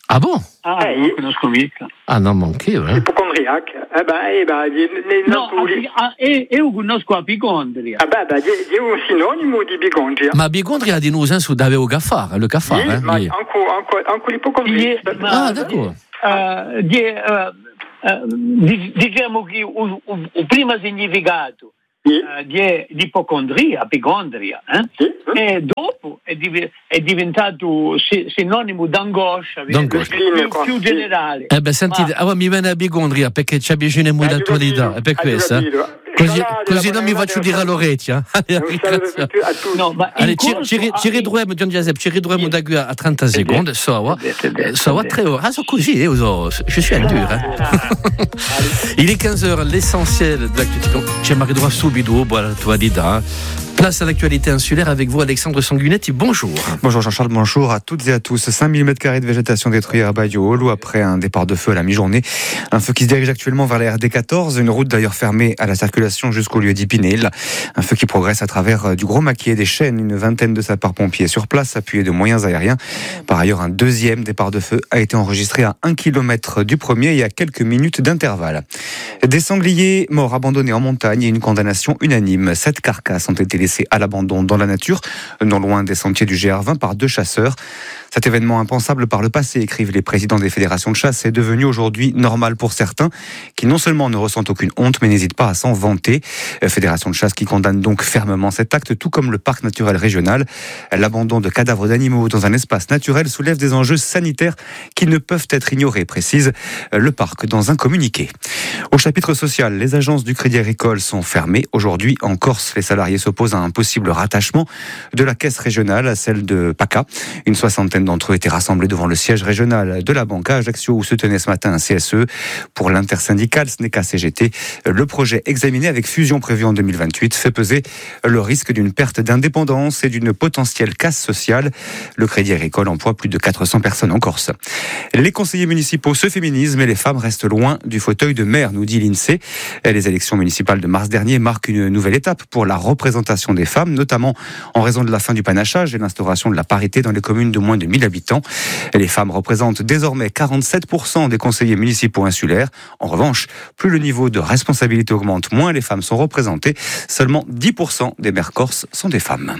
Ah bon? Ah, Eh, non conosco mica. Ah, non, manqué, ouais. Ipocondriac. Eh ben, eh ben, di- ne- No, non pure. ah, e io conosco apicondria. Ah ben, ben, di, di un sinonimo di bicondria. Ma bicondria di nous, hein, sous d'avoir au gafard, le cafard, Sì, hein. ma oui. anche, anche, anche l'ipocondria. Di- ma- Ah, d'accord. eh, di- eh, eh, di- diciamo che il, il- il primo significato Sì. eh, di, di ipocondria, apicondria, eh? Sì. e dopo è, div- è diventato si- sinonimo d'angoscia, D'angoscia. più, più generale. Eh ben, senti, Ma- ah, mi viene a bicondria perché ci avviciniamo Eh, all'attualità, giù è per capito, questo. eh, eh. giù capito. Così, Sciolare, così la non mi buona faccio idea, dire all'orecchio. eh. Non serve a tu- a tutti. No, ma Allez, in ci, corso- ci, ri- ci ridurremo, John Giuseppe, ci riduremo da qui a trenta secondi, so, va. So, va tre ore. Ah, so così, eh, so, je suis un dur. Hein. Il est quinze heures, l'essentiel de l'actualité. Donc, ci arriverà subito, buona attualità. Place à l'actualité insulaire avec vous, Alexandre Sanguinetti. Bonjour. Bonjour Jean-Charles, bonjour à toutes et à tous. cinq mille mètres carrés de végétation détruits à Bailleau-Hallou après un départ de feu à la mi-journée. Un feu qui se dirige actuellement vers la R D quatorze, une route d'ailleurs fermée à la circulation jusqu'au lieu d'Ipinel. Un feu qui progresse à travers du Gros Maquis et des Chênes, une vingtaine de sapeurs-pompiers sur place, appuyés de moyens aériens. Par ailleurs, un deuxième départ de feu a été enregistré à un kilomètre du premier et à quelques minutes d'intervalle. Des sangliers morts abandonnés en montagne et une condamnation unanime. Sept carcasses ont été laissées à l'abandon dans la nature, non loin des sentiers du G R vingt par deux chasseurs. Cet événement impensable par le passé, écrivent les présidents des fédérations de chasse, est devenu aujourd'hui normal pour certains, qui non seulement ne ressentent aucune honte, mais n'hésitent pas à s'en vanter. Fédération de chasse qui condamne donc fermement cet acte, tout comme le parc naturel régional. L'abandon de cadavres d'animaux dans un espace naturel soulève des enjeux sanitaires qui ne peuvent être ignorés, précise le parc dans un communiqué. Au chapitre social, les agences du Crédit Agricole sont fermées. Aujourd'hui, en Corse, les salariés s'opposent à un possible rattachement de la caisse régionale à celle de PACA. Une soixantaine d'entre eux étaient rassemblés devant le siège régional de la banque à Ajaccio où se tenait ce matin un C S E. Pour l'intersyndicale S N E C A C G T, le projet examiné avec fusion prévue en deux mille vingt-huit fait peser le risque d'une perte d'indépendance et d'une potentielle casse sociale. Le Crédit Agricole emploie plus de quatre cents personnes en Corse. Les conseillers municipaux se féminisent, mais les femmes restent loin du fauteuil de maire, nous dit l'INSEE. Les élections municipales de mars dernier marquent une nouvelle étape pour la représentation des femmes, notamment en raison de la fin du panachage et l'instauration de la parité dans les communes de moins de mille habitants. Les femmes représentent désormais quarante-sept pour cent des conseillers municipaux insulaires. En revanche, plus le niveau de responsabilité augmente, moins les femmes sont représentées. Seulement dix pour cent des maires corses sont des femmes.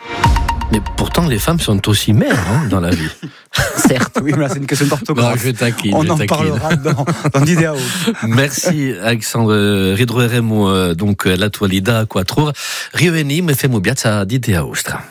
Mais pourtant, les femmes sont aussi mères hein, dans la vie. Certes, oui, mais là, c'est une question d'orthographe. Non, je taquine, On je en taquine. parlera dans, dans d'Idéao. Merci, Alexandre. Ridroeremo donc l'attualità a quattro ore. Rivenim e femo piazza di Dea Ostra.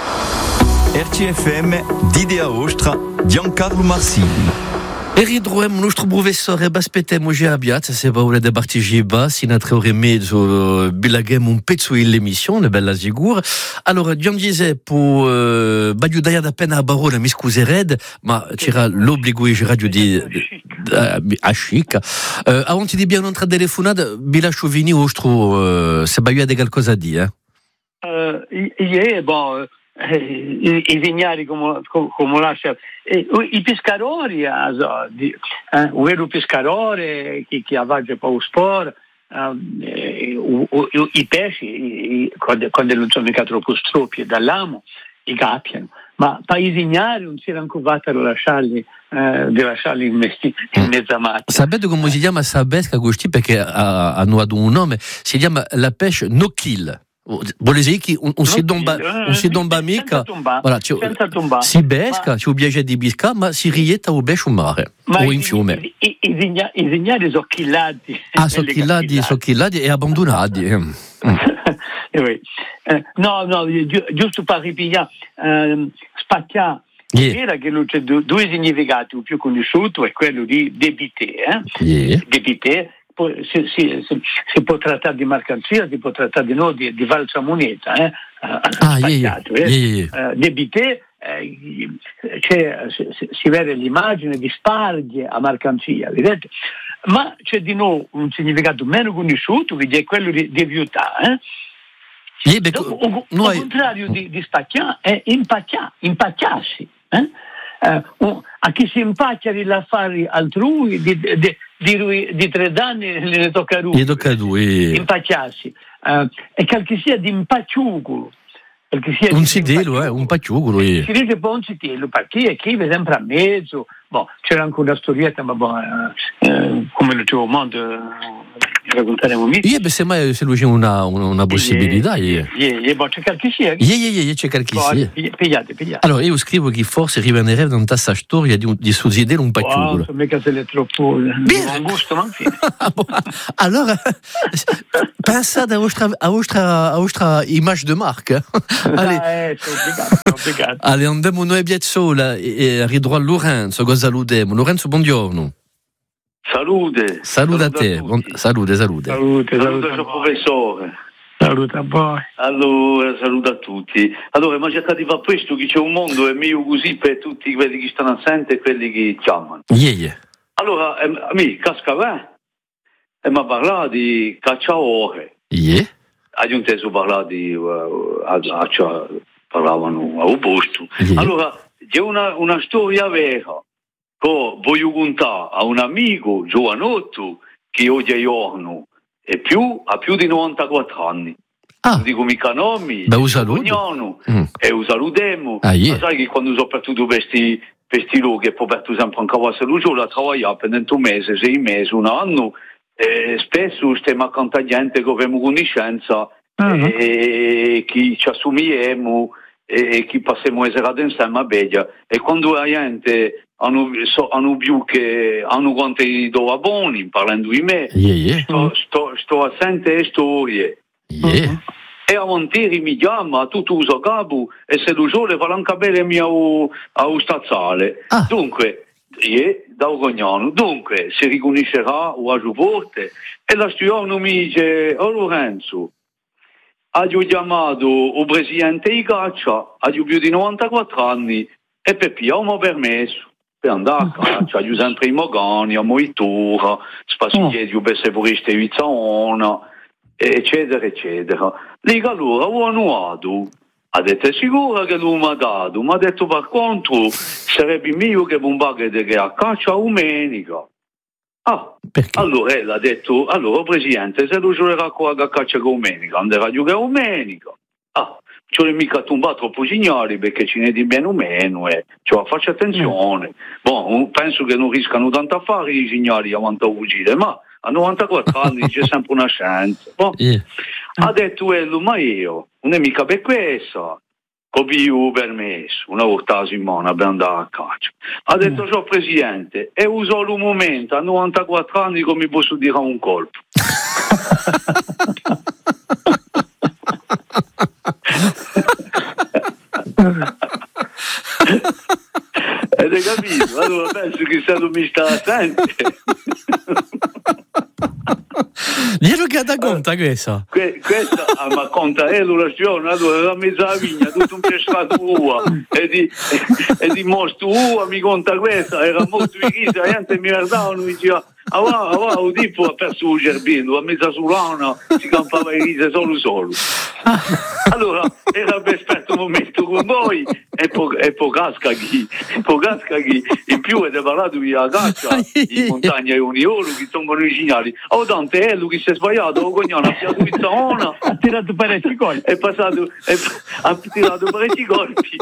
R C F M, d'Idea Ostra, Giancarlo Marsin. E ridroem nostro professore baspetemo già abbiat, se paura de partecipa, si natre ore e mezzo bilaghem un pezzo in l'emissione, bella sicura. Allora, Gian Giuseppe, uh, bagliudaia da pena a barone, mi scusered, ma c'era l'obbligo e radio di a chic. Uh, avanti di bien un'altra telefonata, bilascio vini ostro, uh, se bagliuia de qualcosa a dire, eh? Uh, yeah, bon, eh, i, i vignari come, come lascia eh, i pescatori also, di, eh, un vero pescatore che, che avvaggia poi lo sport eh, u, u, i pesci i, quando, quando non sono mica troppo stroppi dall'amo i cappiano, ma poi i vignari non si erano cuvati a lasciarli eh, di lasciarli in, mesti, in mezza macchina. Sapete come si chiama sabesca questi? Perché hanno un nome, si chiama la pesce no kill. Vuol dire che non no si domba, non si domba mica, voilà, senza tombare. Si pesca, ci obiege di pesca, ma si rietta o pesce in mare o in fiume. I, i, i, vigna, i vignari sono killati. Ah, sono killati, sono killati e abbandonati. Mm. oui. eh, no, no, gi- giusto per ripigliare, eh, spacchiare. Yeah. Era che c'è due significati, il più conosciuto è quello di debité, eh? Yeah. Debité. Poi si, si, si, si può trattare di mercanzia, si può trattare di, no, di, di valsa moneta, eh? Ah, yeah, eh? yeah, yeah. Uh, debité, eh, c'è, si, si vede l'immagine di sparghe a mercanzia, vedete? Ma c'è di nuovo un significato meno conosciuto, che è quello di, di viutare, eh? Yeah, Dopo, o, no, al contrario di, di spacchiare è impacchiare, impacchiarsi, eh? Uh, a chi si impacchia gli affari altrui di, di, di, di tre danni ne tocca a lui, gli tocca a lui impacchiarsi, uh, e quel che sia di impacciugo un sitello, eh, un pacciugo. Si dice poi un sitello, perché scrive sempre a mezzo. Boh, c'era anche una storietta, ma boh, eh, come lo trovo modo racconteremo meglio. Io se mai se lui c'è una, una, una possibilità. Io voglio cercare chi sia. Io io cercare chi sia. Pigliate, pigliate. Allora io scrivo che forse rivenerà da questa storia di, di suo sitello un pacciugo. Wow, mica se le troppo un gusto, ma fine. Allora, pensate a vostra, a vostra, a vostra image de marque. Allez, eh, sono obbligato, sono obbligato. Allez, andiamo noi a sola e ridro a Lorenzo, cosa salutiamo. Lorenzo, buongiorno. Salute. Saluta a te. Buon, salute, salute. Salute, salute al professore. Saluta a voi. Allora, saluto a tutti. Allora, ma cercate di fare questo, che c'è un mondo è mio così per tutti quelli che stanno assenti e quelli che chiamano. Yeah, yeah. Allora, eh, a me, cascavè, e mi ha parlato di cacciaore. Yeah. Ha inteso parlare di uh, a, a, a, parlavano a opposto. Yeah. Allora, c'è una, una storia vera che voglio contare a un amico giovanotto che oggi è giorno e più, ha più di novantaquattro anni. Ah. Non dico mica nomi, beh, un saluto. Mm. E un salutiamo. Ah, yeah. Ma sai che quando sono per tutto questi questi luoghi e poi per sempre anche a Salugio la lavorare per un mese, sei mesi, un anno, e spesso stiamo accanto a gente che abbiamo conoscenza uh-huh. e che ci assumiamo e che passiamo a essere insieme a Beglia. E quando la gente hanno, so, hanno più che hanno quanti dove buoni, parlando di me, yeah, yeah. sto, sto, sto a sentire storie. Yeah. Uh-huh. E a Montieri mi chiama, tutto uso capo e se lo giorno fa anche bene mia a un stazzale. Ah. Dunque, io, da Ogognano, dunque, si riconoscerà o a Giuporte e la studiano mi dice, oh Lorenzo, ha chiamato il presidente di caccia, ha più di novantaquattro anni e per più mi ha permesso per andare a caccia, ha sempre i mogani, a moitura, spazio per se vorreste vizzaona, eccetera, eccetera. Dico allora, ho annuato, ha detto è sicuro che lui mi ha dato, ma ha detto per contro sarebbe meglio che un baghetto che a caccia umenica. Ah, perché? Allora lei ha detto, allora presidente, se lui giocherà qua a caccia con umenica, andrà a giocare umenica. Ah, ci ho mica tombato troppo signori perché ce ne di meno meno e cioè, faccio attenzione. Mm. Bon, penso che non riscano tanto a fare i signori avanti a uccide, ma a novantaquattro anni c'è sempre una chance. Bon. Yeah. Ha detto quello, ma io non è mica per questo che vi ho permesso una volta a Simona per andare a caccia. Ha detto ciò presidente e uso un momento a novantaquattro anni come posso dire un colpo. Avete capito? Allora penso che se non mi sta attento. Glielo che da conta questo? Que- questa ah, ma conta è la stagione, allora la mezza vigna, tutto un pescato ua e di, e, e di mostro ua mi conta questa, era molto vicina, la gente mi guardava e mi diceva ah va, ah va, un tipo ha perso un gerbino, a mezza sulana si campava in risa solo solo. Allora era per aspetto un momento con voi e poi e poi casca chi, poi casca chi, in più è parlato di a caccia in montagna e uniolo che sono i segnali. Oh Dante è lui che si è sbagliato, oh cognone, ha tirato in zona, ha tirato parecchi colpi, è passato, è, ha tirato parecchi colpi.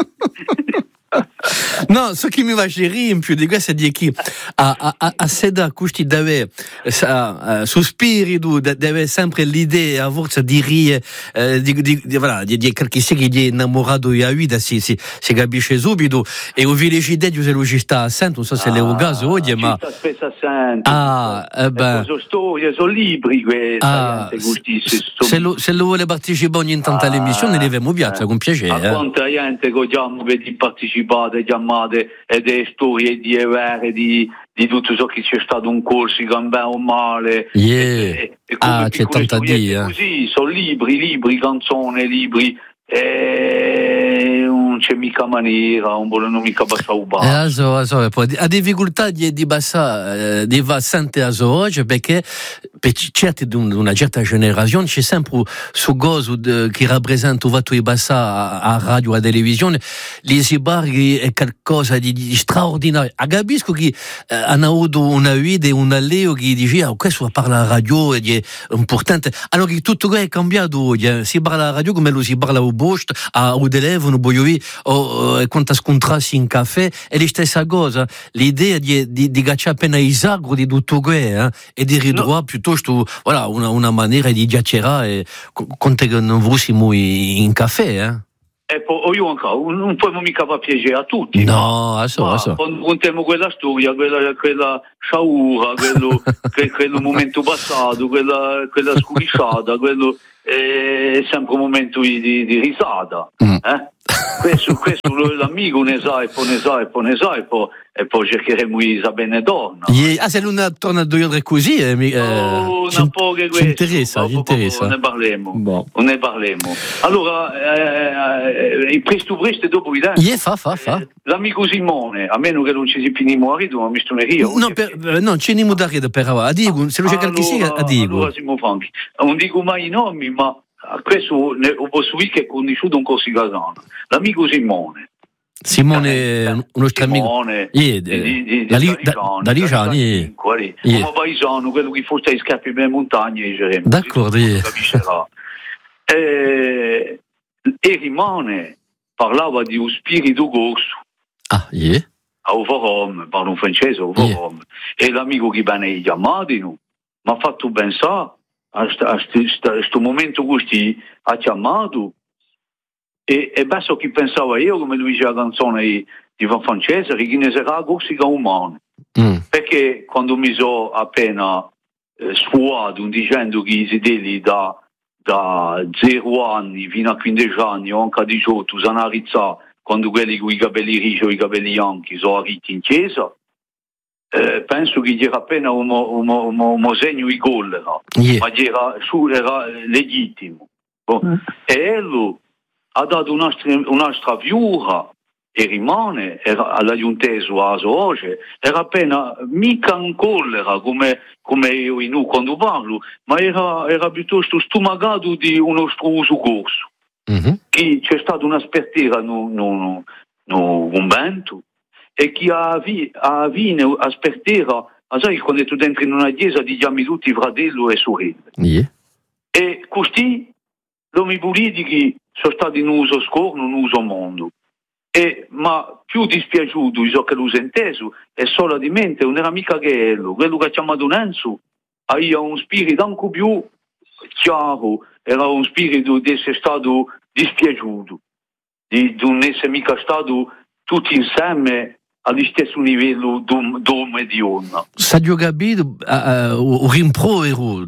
No, ce qui mi va gérer in più di questo è di chi a a a, a seda questi deve uh, sospiri du deve sempre l'idea a forza di rie uh, di di di voilà di di qualche sia che è innamorato di Aida si si si capisce subito e o village de Giuseppe Logista sento non so se le un caso oggi ma ah eh ben sono storie sono libri questi ah, se lo se lo vuole partecipare ogni tanto all'emissione deve mu piace con piacere a quanta gente che chiamo per partecipare chiamate e delle storie di evere di, di tutto ciò che c'è stato un corso che bene o male yeah. e, e ah c'è tanta dia così sono libri libri canzoni libri e non c'è mica maniera non vogliono mica passare un bar eh, aso, aso, poi, a difficoltà di, di passare di va sente aso oggi perché per certi di una certa generazione c'è sempre su gozo che rappresenta Vato e Bassa a radio e a televisione, gli sbarchi è qualcosa di, di straordinario. A capisco che eh, hanno avuto una vita e un alleo che dice ah, questo parla alla radio è importante, allora che tutto è cambiato oggi, si parla alla radio come lo si parla al posto, al telefono, o quando scontrarsi in caffè, è la stessa cosa, l'idea di, di, di gacciare appena i sagro di tutto questo eh, e di ridurre no. piuttosto voilà, una, una maniera di chiacchierare quando non fossimo in caffè eh. E poi io ancora non può mica far piacere a tutti no, no? So, so. Quando contiamo quella storia quella, quella sciaura quello, quello momento passato quella, quella scurisciata quello è sempre un momento di, di, di risata mm. eh? questo, questo l'amico ne sa e poi ne sa e poi ne sa e poi, e poi cercheremo di sapere donna yeah. Ah se non torna a due ore così eh, mi, oh, eh, un po' che questo interessa, po, po, interessa. ne parliamo bon. ne parliamo allora eh, eh, presto presto dopo i yeah, fa fa fa eh, l'amico Simone a meno che non ci si finimo a ridere ma mi stoneria no, per, non c'è niente da ridere per a Diego se lo c'è allora, qualche sia a Diego allora Simo Franchi non dico mai i nomi ma questo ne, ho posso dire che è conosciuto un corsigazano l'amico Simone Simone eh, un nostro Simone amico yeah, di, di, di, da, di da, da Ligiani come yeah. paesano quello che fosse ai scappi per montagne d'accordo yeah. e, e rimane parlava di un spirito gorso ah yeah a Uvarom parlo in francese a Uvarom yeah. e l'amico che viene chiamato mi ha fatto pensare a questo momento così ha chiamato e, e basta che pensavo io come lui dice la canzone di, di Van Francese che ne sarà corsica umana mm. perché quando mi sono appena eh, sfuato dicendo che i sedili da, da zero anni fino a quindici anni o anche a diciotto sono arrizzati quando quelli con i capelli ricci o i capelli bianchi sono arrivati in chiesa Eh, penso che era appena un, un, un, un segno di collera, yeah. ma era, era legittimo. Bon. Mm. E lui ha dato un'altra, un'altra viura e rimane, era, alla giunteso a oggi, era appena mica in collera come, come io in U quando parlo, ma era, era piuttosto stomagato di uno uso corso. Mm-hmm. Che c'è stata una spertera no, no, no, no convento e chi ha vinto a spertera, sai quando tu entri in una chiesa ti chiami tutti fratello e sorella. Yeah. E così l'uomo politici sono stati in uso scorno, in uso mondo. E, ma più dispiaciuto, so che l'ho inteso, è solamente non era mica quello, quello che ha chiamato Nenzo, aveva un spirito anche più chiaro, era un spirito di essere stato dispiaciuto, di, di non essere mica stato tutti insieme allo stesso livello d'uomo e di donna. Saggio capito, uh, un rimprovero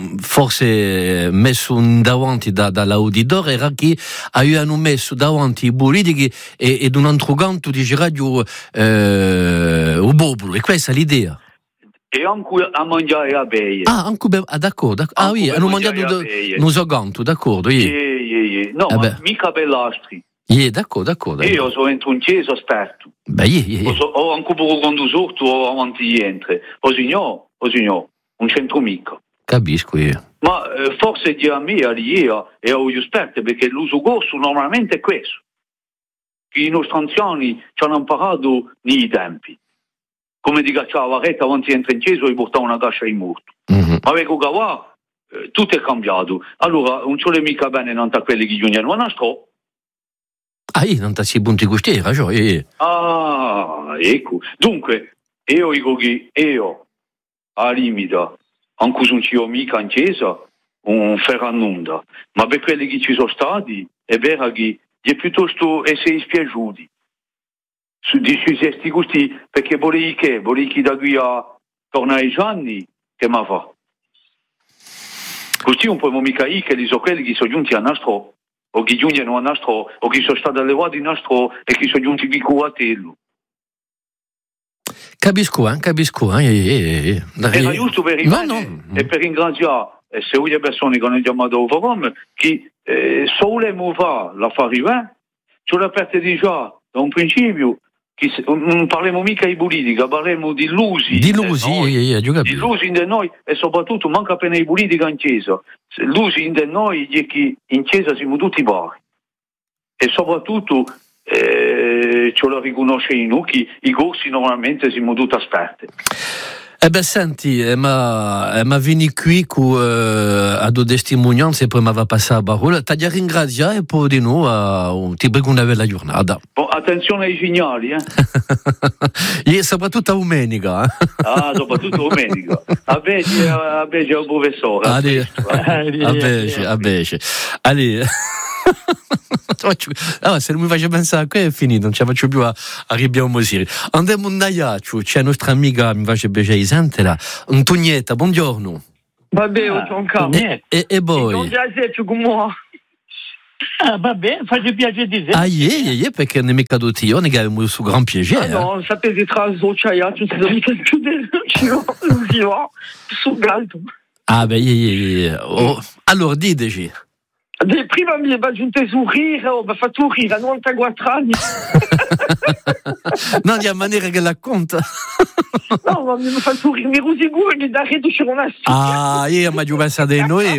forse messo davanti da, dall'auditore era che avevano messo davanti i politici e, ed un altro canto di radio eh, o popolo, e questa è l'idea. E anche a mangiare a beie. Ah, anche be- ah, d'accordo, d'accordo. Ah, oui, hanno mangiato un canto, d'accordo. Yeah. Yeah, yeah, yeah. No, eh ma beh. mica bellastri. Yeah, d'accordo, d'accordo. Io sono entro in chiesa esperto. Beh, yeah, yeah. Ho, ho anche poco condotto o avanti di entrare. O signor, o signor, un centro mica. Capisco io. Ma eh, forse di a me, a io, e ho gli esperti, perché l'uso corso normalmente è questo. Che i nostri anziani ci hanno imparato nei tempi. Come di cacciare la retta avanti di entrare in chiesa e portare una caccia in morto. Mm-hmm. Ma ecco che va, eh, tutto è cambiato. Allora, non c'è mica bene non a quelli che giungono a nostro. Ah, io non ti si punti questi, hai ragione. Ah, ecco. Dunque, io dico che io, a limita, anche se non ci ho mica in chiesa, un ferrannunda, ma per quelli che ci sono stati, è vero che è piuttosto essere dispiaciuti. Di questi gusti, perché volevi che, volevi che da qui a tornare ai anni, che ma fa? Così un po' mica io che sono quelli che sono giunti a nastro, o che giungono a nastro, o che sono stati allevati a nastro e che sono giunti qui curatello. Capisco, eh, capisco. Eh, eh, eh. Era giusto per no, no. e per ringraziare eh, se le persone che hanno chiamato Uvarom che eh, se volevamo fare la fare arrivare, ce l'ha aperta già da un principio che se, non parliamo mica di politica, parliamo di illusi. Di illusi, di di illusi in noi e soprattutto manca appena di politica in chiesa. Illusi in noi è che in chiesa siamo tutti pari. E soprattutto eh, ce lo riconosce in noi che i corsi normalmente siamo tutti esperti. Eh ben senti, eh, ma, eh, ma vini qui con eh, a due testimonianze e poi mi va passare la parola. Ti ringrazio e poi di nuovo uh, ti prego una bella giornata. Bon, attenzione ai segnali, eh? E soprattutto a domenica. Eh? Ah, soprattutto domenica. A Bece, a Bece è un professore. A Bece, a Bece. Allez. Ah, se non mi faccio pensare a qui è finito, non ce la faccio più a, a Ribiamo Siri. Andiamo in Daiaccio, c'è la nostra amica, mi faccio piacere, sentela, Antonietta, buongiorno. Vabbè, ho Giancarlo. E, e, e poi? Non già sei con moi. Ah, vabbè, faccio piacere di te. Ah, yeah, yeah, perché non è mica tutti io, ne abbiamo su gran piacere. Ah, no, sapete tra Zocciaia, tu sei mica chiudere, non si va, su galto. Ah, beh, yeah, yeah, yeah. Oh, allora, diteci. Prima mi è giunto a sorrire, mi ha fatto ridere a novantaquattro anni. No, di maniera che la conta. No, ma mi ha fatto ridere, mi ero sicuro che da rete c'era una Ah, io mi ho pensato di noi,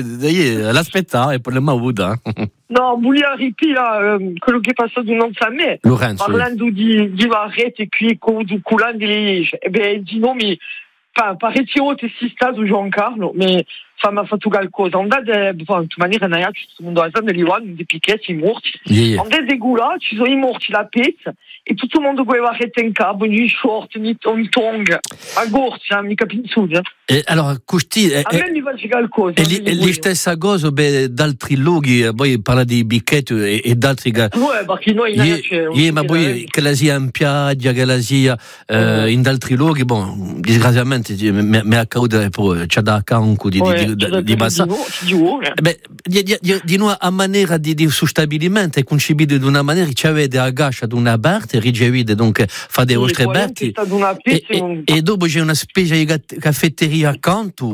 io l'aspettavo e poi l'ho avuta. No, volevo ripire eh, quello che è passato non sa me. Lorenzo. Parlando di, di Varese qui con du coulant di Liege. E beh, di nomi, enfin, parecchio che si stato Giancarlo, ma mi ha fatto qualcosa. Andate, di maniera non è che tutto il mondo ha degli uomini, dei picchetti morti. Yeah. Andate dei gula, ci sono i morti la pezza, e tutto il mondo voleva rete in capo, ni short, ni tong, a gorcia, mica pinzuda. E allora, questi a me mi fa qualcosa. E la stessa cosa per altri luoghi, poi parla di bicchetti e, e altri che... Sì, perché noi non c'è... Sì, ma poi che la sia in spiaggia, che la sia eh, uh-huh. in altri luoghi, bon, disgraziatamente mi è accaduto poi c'è da canco di, oh, di, di, di bassa. Beh, di, di, di, di nuovo a maniera di, di suo stabilimento è concepito di una maniera che ci avete a gascia ad una parte, ricevete donc fa dei vostri berti e, e, e dopo c'è una specie di caffetteria accanto.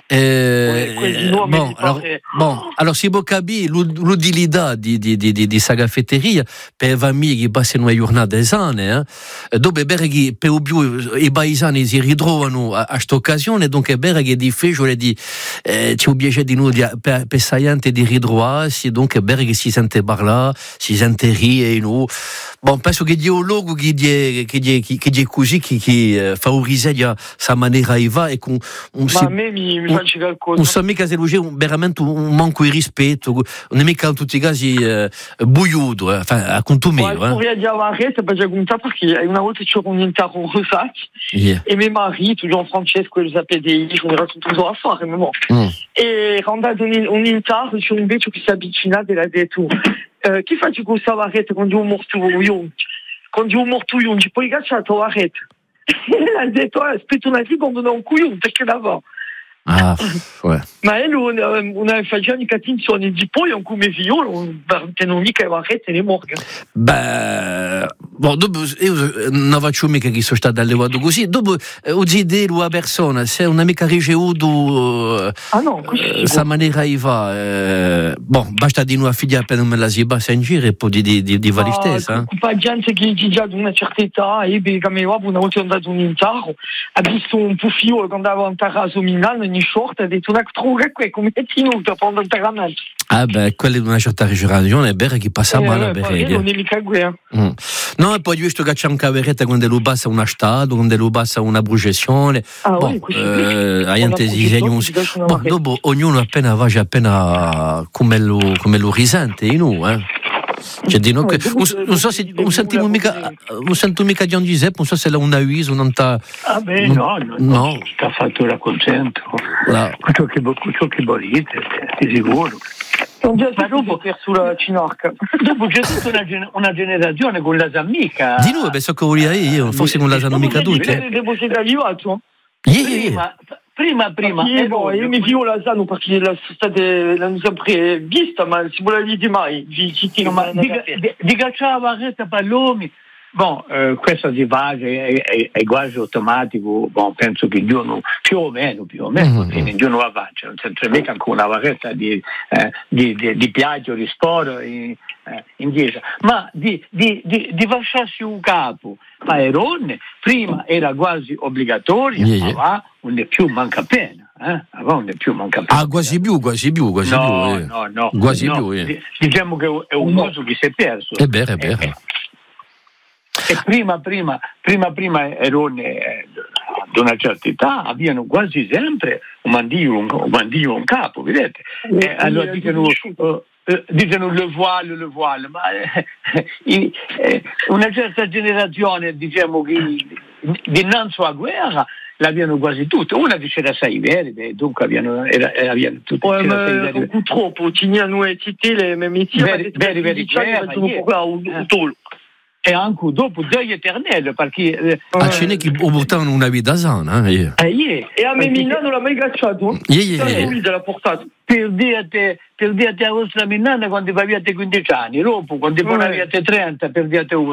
Eh, eh, bon, allora, bon, allora si può capire l'utilità di, di, di, di, di questa caffetteria per famiglie che passano una giornata esane, eh? Dove perché per più i paesani si ritrovano a questa occasione, donc è vero che è difficile di eh, c'è un piacere di noi per, per saiante di ritrovarsi, donc è vero che si sente parlare, si sente ridere, no? Bon, penso che Dio logo che è che è che è così che che favorizza sa maniera di va e con un ma a me mi, mi faccio qualcosa. Non so mica se c'è veramente un manco di rispetto, non è mica in tutti i casi eh, buiuto, eh, a conto mio. Ma vorrei dire la rete perché conta perché una volta c'era un intero rosato e mio marito, Gian Francesco, il sapeva di io, mi racconto tutto a fare, ma mm. E quando ha un, un intero c'è un vecchio che si avvicina e l'ha detto Uh, chi fa questa varretta quando un morto io quando un morto io poi cacciato la varretta e ha detto ah, aspetta una seconda non un coglione perché la va ah, ouais. Ma elle una faceva di attenzione di poi un come violo perché non mica varretta ne morga beh bon, dopo io non faccio mica che sono stato allevato così dopo ho idea una persona se una mica ricevuto ah no così sa maniera di fa eh, bon basta di una figlia appena me la si bassa in giro e poi di di di, di va stessa un po' di gente che già di una certa età e beh come va una volta andato un intaro ha visto un puffio quando aveva un terrazzo minale ni short ha detto una trova qui come tenuto per un terramento ah beh quello di una certa regione è vero che passa eh, male per per non è mica guerra mm. No e poi visto che c'è un caveretta quando lo bassa una statua quando lo bassa una processione ah, bon, oui, eh, niente disegno bon, dopo ognuno appena va appena come lo come lo risente in noi eh cioè di no, non so se non sentiamo mica non sento mica Gian Giuseppe non so se l'ha una viso non sta ah beh no no, no. Sta fatto la contento questo che questo che volete ti sicuro ma dopo sulla cinorca dopo c'è tutta una, una generazione con la Sammica di noi penso che volevo io forse con la Sammica tutte devo siete arrivato prima prima prima e poi io mi vivo la Sano perché la state l'hanno sempre vista ma si vuole dire mai di di cacciava varretta pallomi Bon, eh, questa si fa è, è, è quasi automatico, bon, penso che il giorno più o meno, più o meno, mm-hmm. il giorno va faccia, non c'è mica anche una varetta di, eh, di, di, di piaggio, di sporo in, eh, in chiesa, ma di, di, di, di fasciarsi un capo, ma erone, prima era quasi obbligatorio, yeah, yeah. ma va, non è più manca pena. Eh? Non è più manca pena. Ah, quasi più, quasi più, quasi no, più. Eh. No, no, quasi no. più. Eh. Diciamo che è un uso che si è perso. È vero, è vero. Eh, E prima, prima, prima, prima erano eh, ad una certa età, avevano quasi sempre un mandillo, un, un, mandillo, un capo, vedete? Eh, allora dicono, uh, uh, dicono le voile, le voile, ma eh, eh, una certa generazione, diciamo che dinanzi alla guerra l'abbiano quasi tutte, una che c'era sei veri, dunque avevano, era, avevano tutte. Ouais, mais beaucoup trop, continuano a citare le métiers, veri, veri, veri, veri, e anche dopo dei eternelli perché eh, a cene che portavano una vita sana eh. Eh, yeah. E a me Minna non l'ha mai cacciato yeah, yeah, yeah. l'ha portato per dirti per dirti a vostra Minna quando avete quindici anni dopo quando avete trenta per dirti